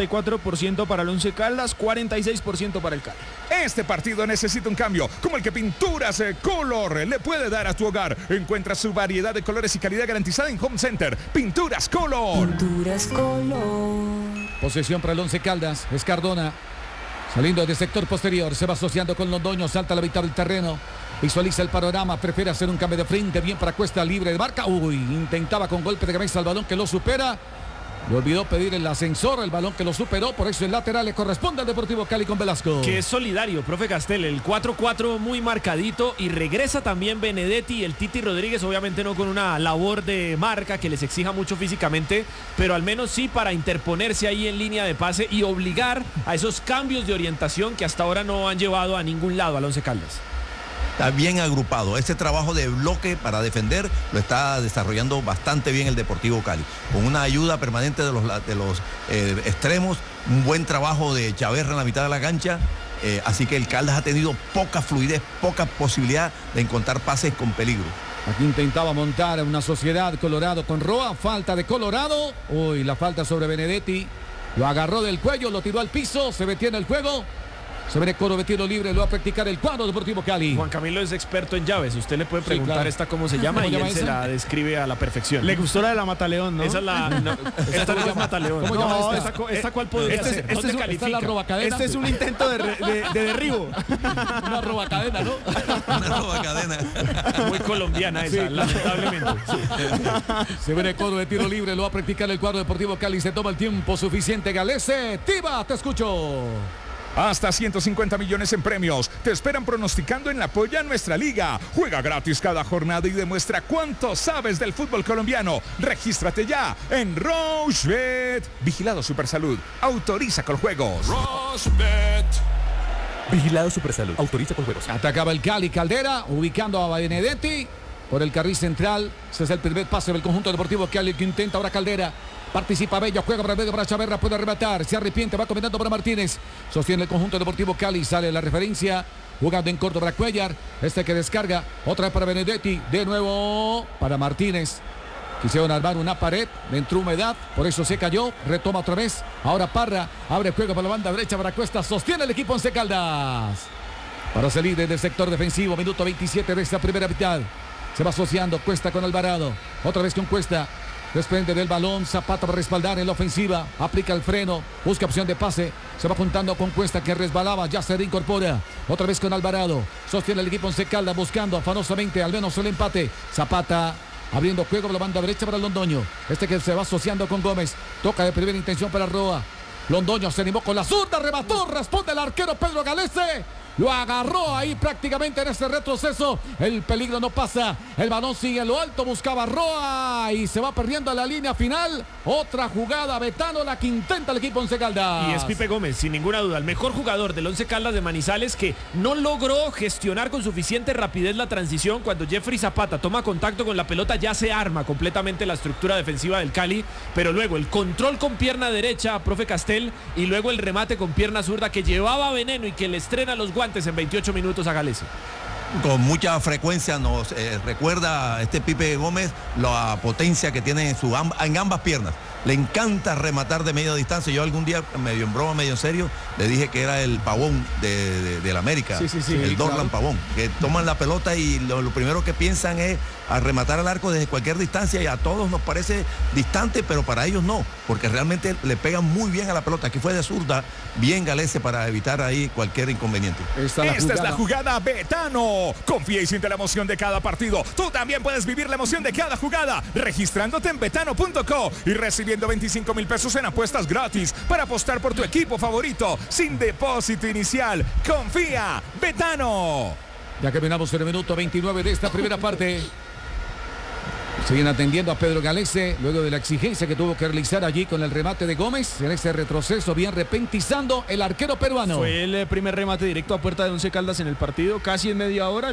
54% para el Once Caldas, 46% para el Cali. Este partido necesita un cambio, como el que Pinturas Color le puede dar a tu hogar. Encuentra su variedad de colores y calidad garantizada en Home Center. Pinturas Color. Pinturas Color. Posesión para el Once Caldas. Es Cardona. Saliendo del sector posterior. Se va asociando con Londoño. Salta a la mitad del terreno. Visualiza el panorama. Prefiere hacer un cambio de frente. Bien para Cuesta, libre de marca. Intentaba con golpe de cabeza el balón que lo supera. Le olvidó pedir el ascensor, el balón que lo superó, por eso el lateral le corresponde al Deportivo Cali con Velasco. Que es solidario, profe Castel, el 4-4 muy marcadito y regresa también Benedetti y el Titi Rodríguez, obviamente no con una labor de marca que les exija mucho físicamente, pero al menos sí para interponerse ahí en línea de pase y obligar a esos cambios de orientación que hasta ahora no han llevado a ningún lado al Once Caldas. Está bien agrupado. Ese trabajo de bloque para defender lo está desarrollando bastante bien el Deportivo Cali. Con una ayuda permanente de los extremos, un buen trabajo de Chaverra en la mitad de la cancha. Así que el Caldas ha tenido poca fluidez, poca posibilidad de encontrar pases con peligro. Aquí intentaba montar una sociedad Colorado con Roa. Falta de Colorado. La falta sobre Benedetti. Lo agarró del cuello, lo tiró al piso. Se metió en el juego. Se viene Coro de tiro libre, lo va a practicar el cuadro Deportivo Cali. Juan Camilo es experto en llaves. Usted le puede preguntar claro. Esta cómo se llama y él se la describe a la perfección. Le gustó la de la Mataleón, ¿no? Esa es la... No, esta no es Mataleón. ¿Cómo llama esta? ¿Esta cuál podría ser? Este califica? Es la robacadena. Este es un intento de derribo. Una robacadena, ¿no? Una robacadena. Muy colombiana esa, lamentablemente. Se viene Coro de tiro libre, lo va a practicar el cuadro Deportivo Cali. Se toma el tiempo suficiente. Galese, Tiva, te escucho. Hasta 150 millones en premios. Te esperan pronosticando en la Polla Nuestra Liga. Juega gratis cada jornada y demuestra cuánto sabes del fútbol colombiano. Regístrate ya en Rochebet. Vigilado Supersalud. Autoriza con juegos. Rochebet. Vigilado Supersalud. Autoriza con juegos. Atacaba el Cali. Caldera, ubicando a Benedetti por el carril central. Ese es el primer pase del conjunto Deportivo Cali que intenta ahora Caldera. Participa Bello, juega para el medio para Chaverra, puede arrebatar, se arrepiente, va combinando para Martínez. Sostiene el conjunto Deportivo Cali, sale la referencia, jugando en corto para Cuellar. Que descarga, otra vez para Benedetti, de nuevo para Martínez. Quisieron armar una pared, entró humedad, por eso se cayó, retoma otra vez. Ahora Parra, abre juego para la banda derecha para Cuesta, sostiene el equipo Once Caldas. Para salir desde el sector defensivo, minuto 27 de esta primera mitad. Se va asociando Cuesta con Alvarado, otra vez con Cuesta. Desprende del balón, Zapata para respaldar en la ofensiva, aplica el freno, busca opción de pase, se va juntando con Cuesta que resbalaba, ya se reincorpora, otra vez con Alvarado, sostiene el equipo Once Caldas buscando afanosamente al menos el empate, Zapata abriendo juego por la banda derecha para Londoño, que se va asociando con Gómez, toca de primera intención para Roa, Londoño se animó con la zurda, remató, responde el arquero Pedro Galese. Lo agarró ahí prácticamente en ese retroceso. El peligro no pasa. El balón sigue en lo alto. Buscaba Roa y se va perdiendo a la línea final. Otra jugada, Betano, la que intenta el equipo Once Caldas. Y es Pipe Gómez, sin ninguna duda. El mejor jugador del Once Caldas de Manizales que no logró gestionar con suficiente rapidez la transición. Cuando Jeffrey Zapata toma contacto con la pelota ya se arma completamente la estructura defensiva del Cali. Pero luego el control con pierna derecha, profe Castel. Y luego el remate con pierna zurda que llevaba veneno y que le estrena los guantes en 28 minutos a Galese. Con mucha frecuencia nos recuerda Pipe Gómez la potencia que tiene en ambas piernas. Le encanta rematar de media distancia. Yo algún día, medio en broma, medio en serio, le dije que era el Pavón de la América. Sí, el Dorlan claro. Pavón. Que toman la pelota y lo primero que piensan es a rematar al arco desde cualquier distancia y a todos nos parece distante, pero para ellos no, porque realmente le pegan muy bien a la pelota. Aquí fue de zurda, bien Galese para evitar ahí cualquier inconveniente. Esta es la jugada Betano. Confía y siente la emoción de cada partido. Tú también puedes vivir la emoción de cada jugada registrándote en betano.co y recibir recibiendo 25.000 pesos en apuestas gratis para apostar por tu equipo favorito sin depósito inicial. Confía, Betano. Ya caminamos en el minuto 29 de esta primera parte. Siguen atendiendo a Pedro Galese luego de la exigencia que tuvo que realizar allí con el remate de Gómez. En ese retroceso bien repentizando el arquero peruano. Fue el primer remate directo a puerta de Once Caldas en el partido, casi en media hora,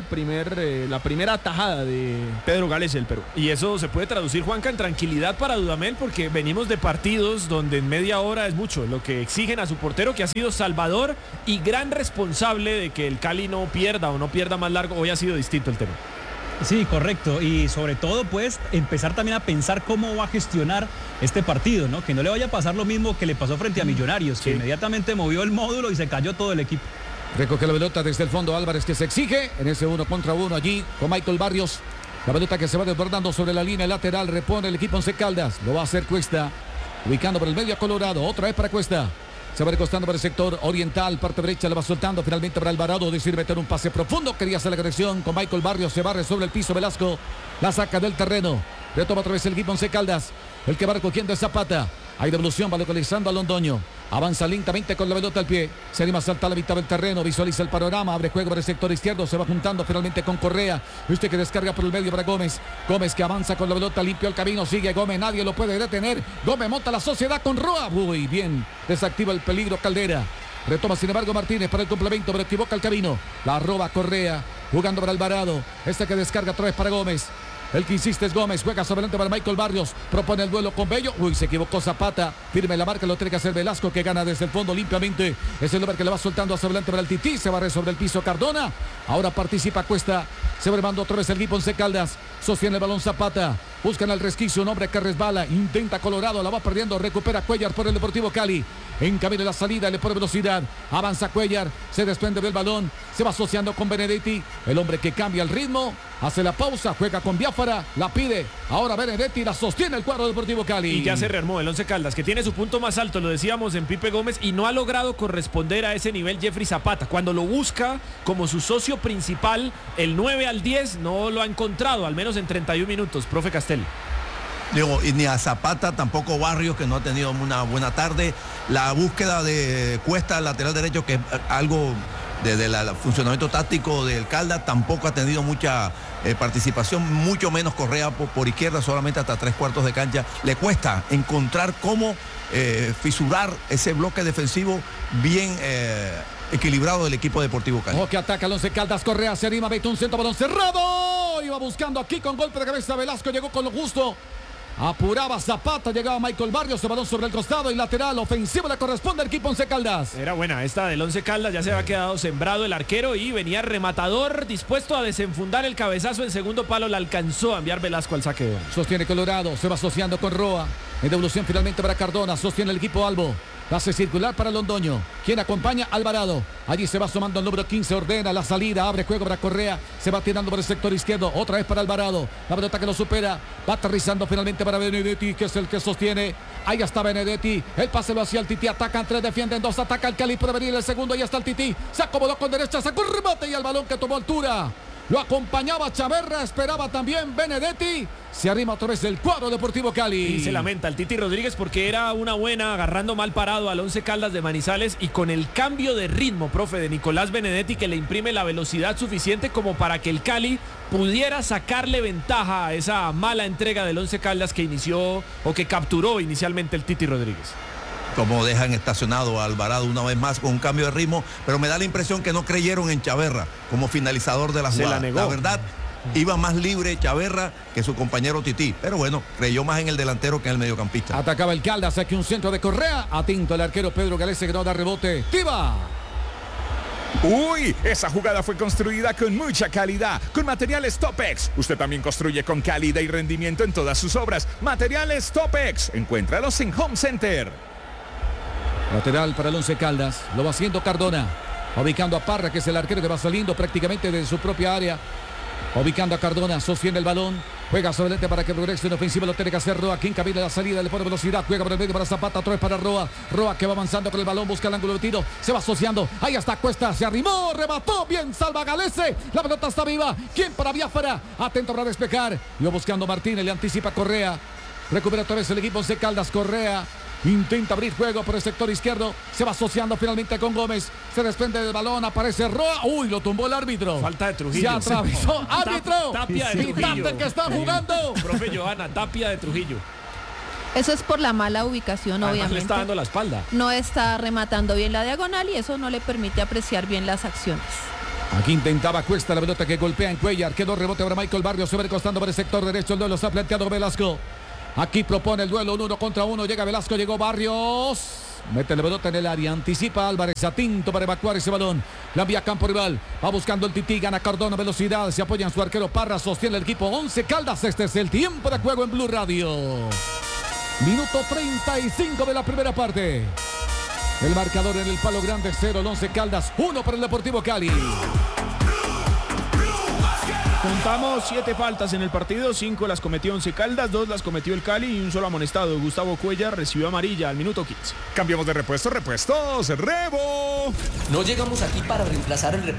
la primera atajada de Pedro Galese del Perú. Y eso se puede traducir, Juanca, en tranquilidad para Dudamel, porque venimos de partidos donde en media hora es mucho lo que exigen a su portero, que ha sido salvador y gran responsable de que el Cali no pierda o no pierda más largo. Hoy ha sido distinto el tema. Sí, correcto. Y sobre todo, pues, empezar también a pensar cómo va a gestionar este partido, ¿no? Que no le vaya a pasar lo mismo que le pasó frente a Millonarios, que inmediatamente movió el módulo y se cayó todo el equipo. Recoge la pelota desde el fondo Álvarez, que se exige en ese 1 contra 1 allí con Michael Barrios. La pelota que se va desbordando sobre la línea lateral, repone el equipo Once Caldas. Lo va a hacer Cuesta, ubicando por el medio a Colorado. Otra vez para Cuesta. Se va recostando por el sector oriental, parte derecha, le va soltando finalmente para Alvarado, decide meter un pase profundo, quería hacer la conexión con Michael Barrios, se barre sobre el piso Velasco, la saca del terreno, retoma otra vez el equipo Once Caldas, el que va recogiendo es Zapata, hay devolución, va localizando a Londoño, avanza lentamente con la pelota al pie, se anima a saltar a la mitad del terreno, visualiza el panorama, abre juego por el sector izquierdo, se va juntando finalmente con Correa, usted que descarga por el medio para Gómez, Gómez que avanza con la pelota, limpio el camino, sigue Gómez, nadie lo puede detener, Gómez monta la sociedad con Roa, muy bien, desactiva el peligro Caldera, retoma sin embargo Martínez para el complemento, pero equivoca el camino, la roba Correa, jugando para Alvarado, que descarga otra vez para Gómez. El que insiste es Gómez, juega sobre adelante para Michael Barrios, propone el duelo con Bello, se equivocó Zapata, firme la marca, lo tiene que hacer Velasco, que gana desde el fondo limpiamente, es el hombre que le va soltando hacia adelante para el Tití, se barre sobre el piso Cardona, ahora participa Cuesta, se va armando otra vez el equipo Once Caldas, sostiene el balón Zapata, buscan al resquicio, un hombre que resbala, intenta Colorado, la va perdiendo, recupera Cuellar por el Deportivo Cali, en camino de la salida, le pone velocidad, avanza Cuellar, se desprende del balón, se va asociando con Benedetti, el hombre que cambia el ritmo, hace la pausa, juega con Biafara, la pide, ahora Benedetti la sostiene el cuadro Deportivo Cali. Y ya se rearmó el Once Caldas, que tiene su punto más alto, lo decíamos en Pipe Gómez, y no ha logrado corresponder a ese nivel Jeffrey Zapata. Cuando lo busca como su socio principal, el 9 al 10 no lo ha encontrado, al menos en 31 minutos, profe Castel. Digo, y ni a Zapata, tampoco Barrios, que no ha tenido una buena tarde. La búsqueda de Cuesta, lateral derecho, que es algo desde el funcionamiento táctico del Caldas, tampoco ha tenido mucha participación, mucho menos Correa por izquierda, solamente hasta 3/4 de cancha. Le cuesta encontrar cómo fisurar ese bloque defensivo bien equilibrado del equipo Deportivo Cali. Que ataca el Once Caldas, Correa se anima, mete un centro, balón cerrado, iba buscando aquí con golpe de cabeza Velasco, llegó con lo justo. Apuraba Zapata, llegaba Michael Barrios, el balón sobre el costado y lateral ofensivo le corresponde al equipo Once Caldas. Era buena esta del Once Caldas, ya se había quedado sembrado el arquero y venía rematador, dispuesto a desenfundar el cabezazo en segundo palo, le alcanzó a enviar Velasco al saqueo. Sostiene Colorado, se va asociando con Roa, en devolución finalmente para Cardona, sostiene el equipo Albo. Hace circular para Londoño, quien acompaña Alvarado. Allí se va sumando el número 15, ordena la salida, abre juego para Correa, se va tirando por el sector izquierdo, otra vez para Alvarado. La pelota que lo supera, va aterrizando finalmente para Benedetti, que es el que sostiene. Ahí está Benedetti, el pase lo hacía el Tití, atacan 3, defienden 2, ataca el Cali, puede venir el segundo, ahí está el Tití. Se acomodó con derecha, sacó un remate y el balón que tomó altura. Lo acompañaba Chaverra, esperaba también Benedetti. Se arrima otra vez el cuadro Deportivo Cali. Y se lamenta el Titi Rodríguez porque era una buena, agarrando mal parado al Once Caldas de Manizales y con el cambio de ritmo, profe, de Nicolás Benedetti, que le imprime la velocidad suficiente como para que el Cali pudiera sacarle ventaja a esa mala entrega del Once Caldas que inició o que capturó inicialmente el Titi Rodríguez. Como dejan estacionado a Alvarado una vez más con un cambio de ritmo, pero me da la impresión que no creyeron en Chaverra como finalizador de la jugada. Se la negó. La verdad, iba más libre Chaverra que su compañero Tití, pero bueno, creyó más en el delantero que en el mediocampista. Atacaba el Caldas, aquí un centro de Correa, atento el arquero Pedro Galese que no da rebote. ¡Tiva! Uy, esa jugada fue construida con mucha calidad, con materiales Topex. Usted también construye con calidad y rendimiento en todas sus obras. Materiales Topex, encuéntralos en Home Center. Lateral para el Once Caldas, lo va haciendo Cardona, ubicando a Parra, que es el arquero que va saliendo prácticamente de su propia área, ubicando a Cardona, sostiene el balón, juega sobre el para que progrese en ofensiva, lo tiene que hacer Roa, quien camina la salida, le pone velocidad, juega por el medio para Zapata, otra vez para Roa, Roa que va avanzando con el balón, busca el ángulo de tiro, se va asociando, ahí está Cuesta, se arrimó, remató, bien salva Galese, la pelota está viva, quien para Biafara, atento para despejar, iba buscando Martínez, le anticipa Correa. Recupera otra vez el equipo Once Caldas. Correa intenta abrir juego por el sector izquierdo. Se va asociando finalmente con Gómez. Se desprende del balón. Aparece Roa. Uy, lo tumbó el árbitro. Falta de Trujillo. Se atravesó. ¡Árbitro! Tapia de Trujillo. Quítate que está jugando. Profe Johanna, Tapia de Trujillo. Eso es por la mala ubicación, Además, obviamente. le está dando la espalda. No está rematando bien la diagonal y eso no le permite apreciar bien las acciones. Aquí intentaba Cuesta la pelota que golpea en Cuellar. Quedó rebote para Michael Barrios. Se va recostando por el sector derecho. El duelo está planteado Velasco. Aquí propone el duelo 1 contra 1. Llega Velasco, llegó Barrios. Mete la pelota en el área. Anticipa Álvarez. Atinto para evacuar ese balón. La envía a campo rival. Va buscando el Tití. Gana Cardona. Velocidad. Se apoya en su arquero Parra. Sostiene el equipo Once Caldas. Este es el tiempo de juego en Blue Radio. Minuto 35 de la primera parte. El marcador en el palo grande 0. El Once Caldas 1 para el Deportivo Cali. Contamos 7 faltas en el partido, 5 las cometió Once Caldas, 2 las cometió el Cali y un solo amonestado. Gustavo Cuellar recibió amarilla al minuto 15. Cambiamos de repuestos, Rebo. No llegamos aquí para reemplazar el repuesto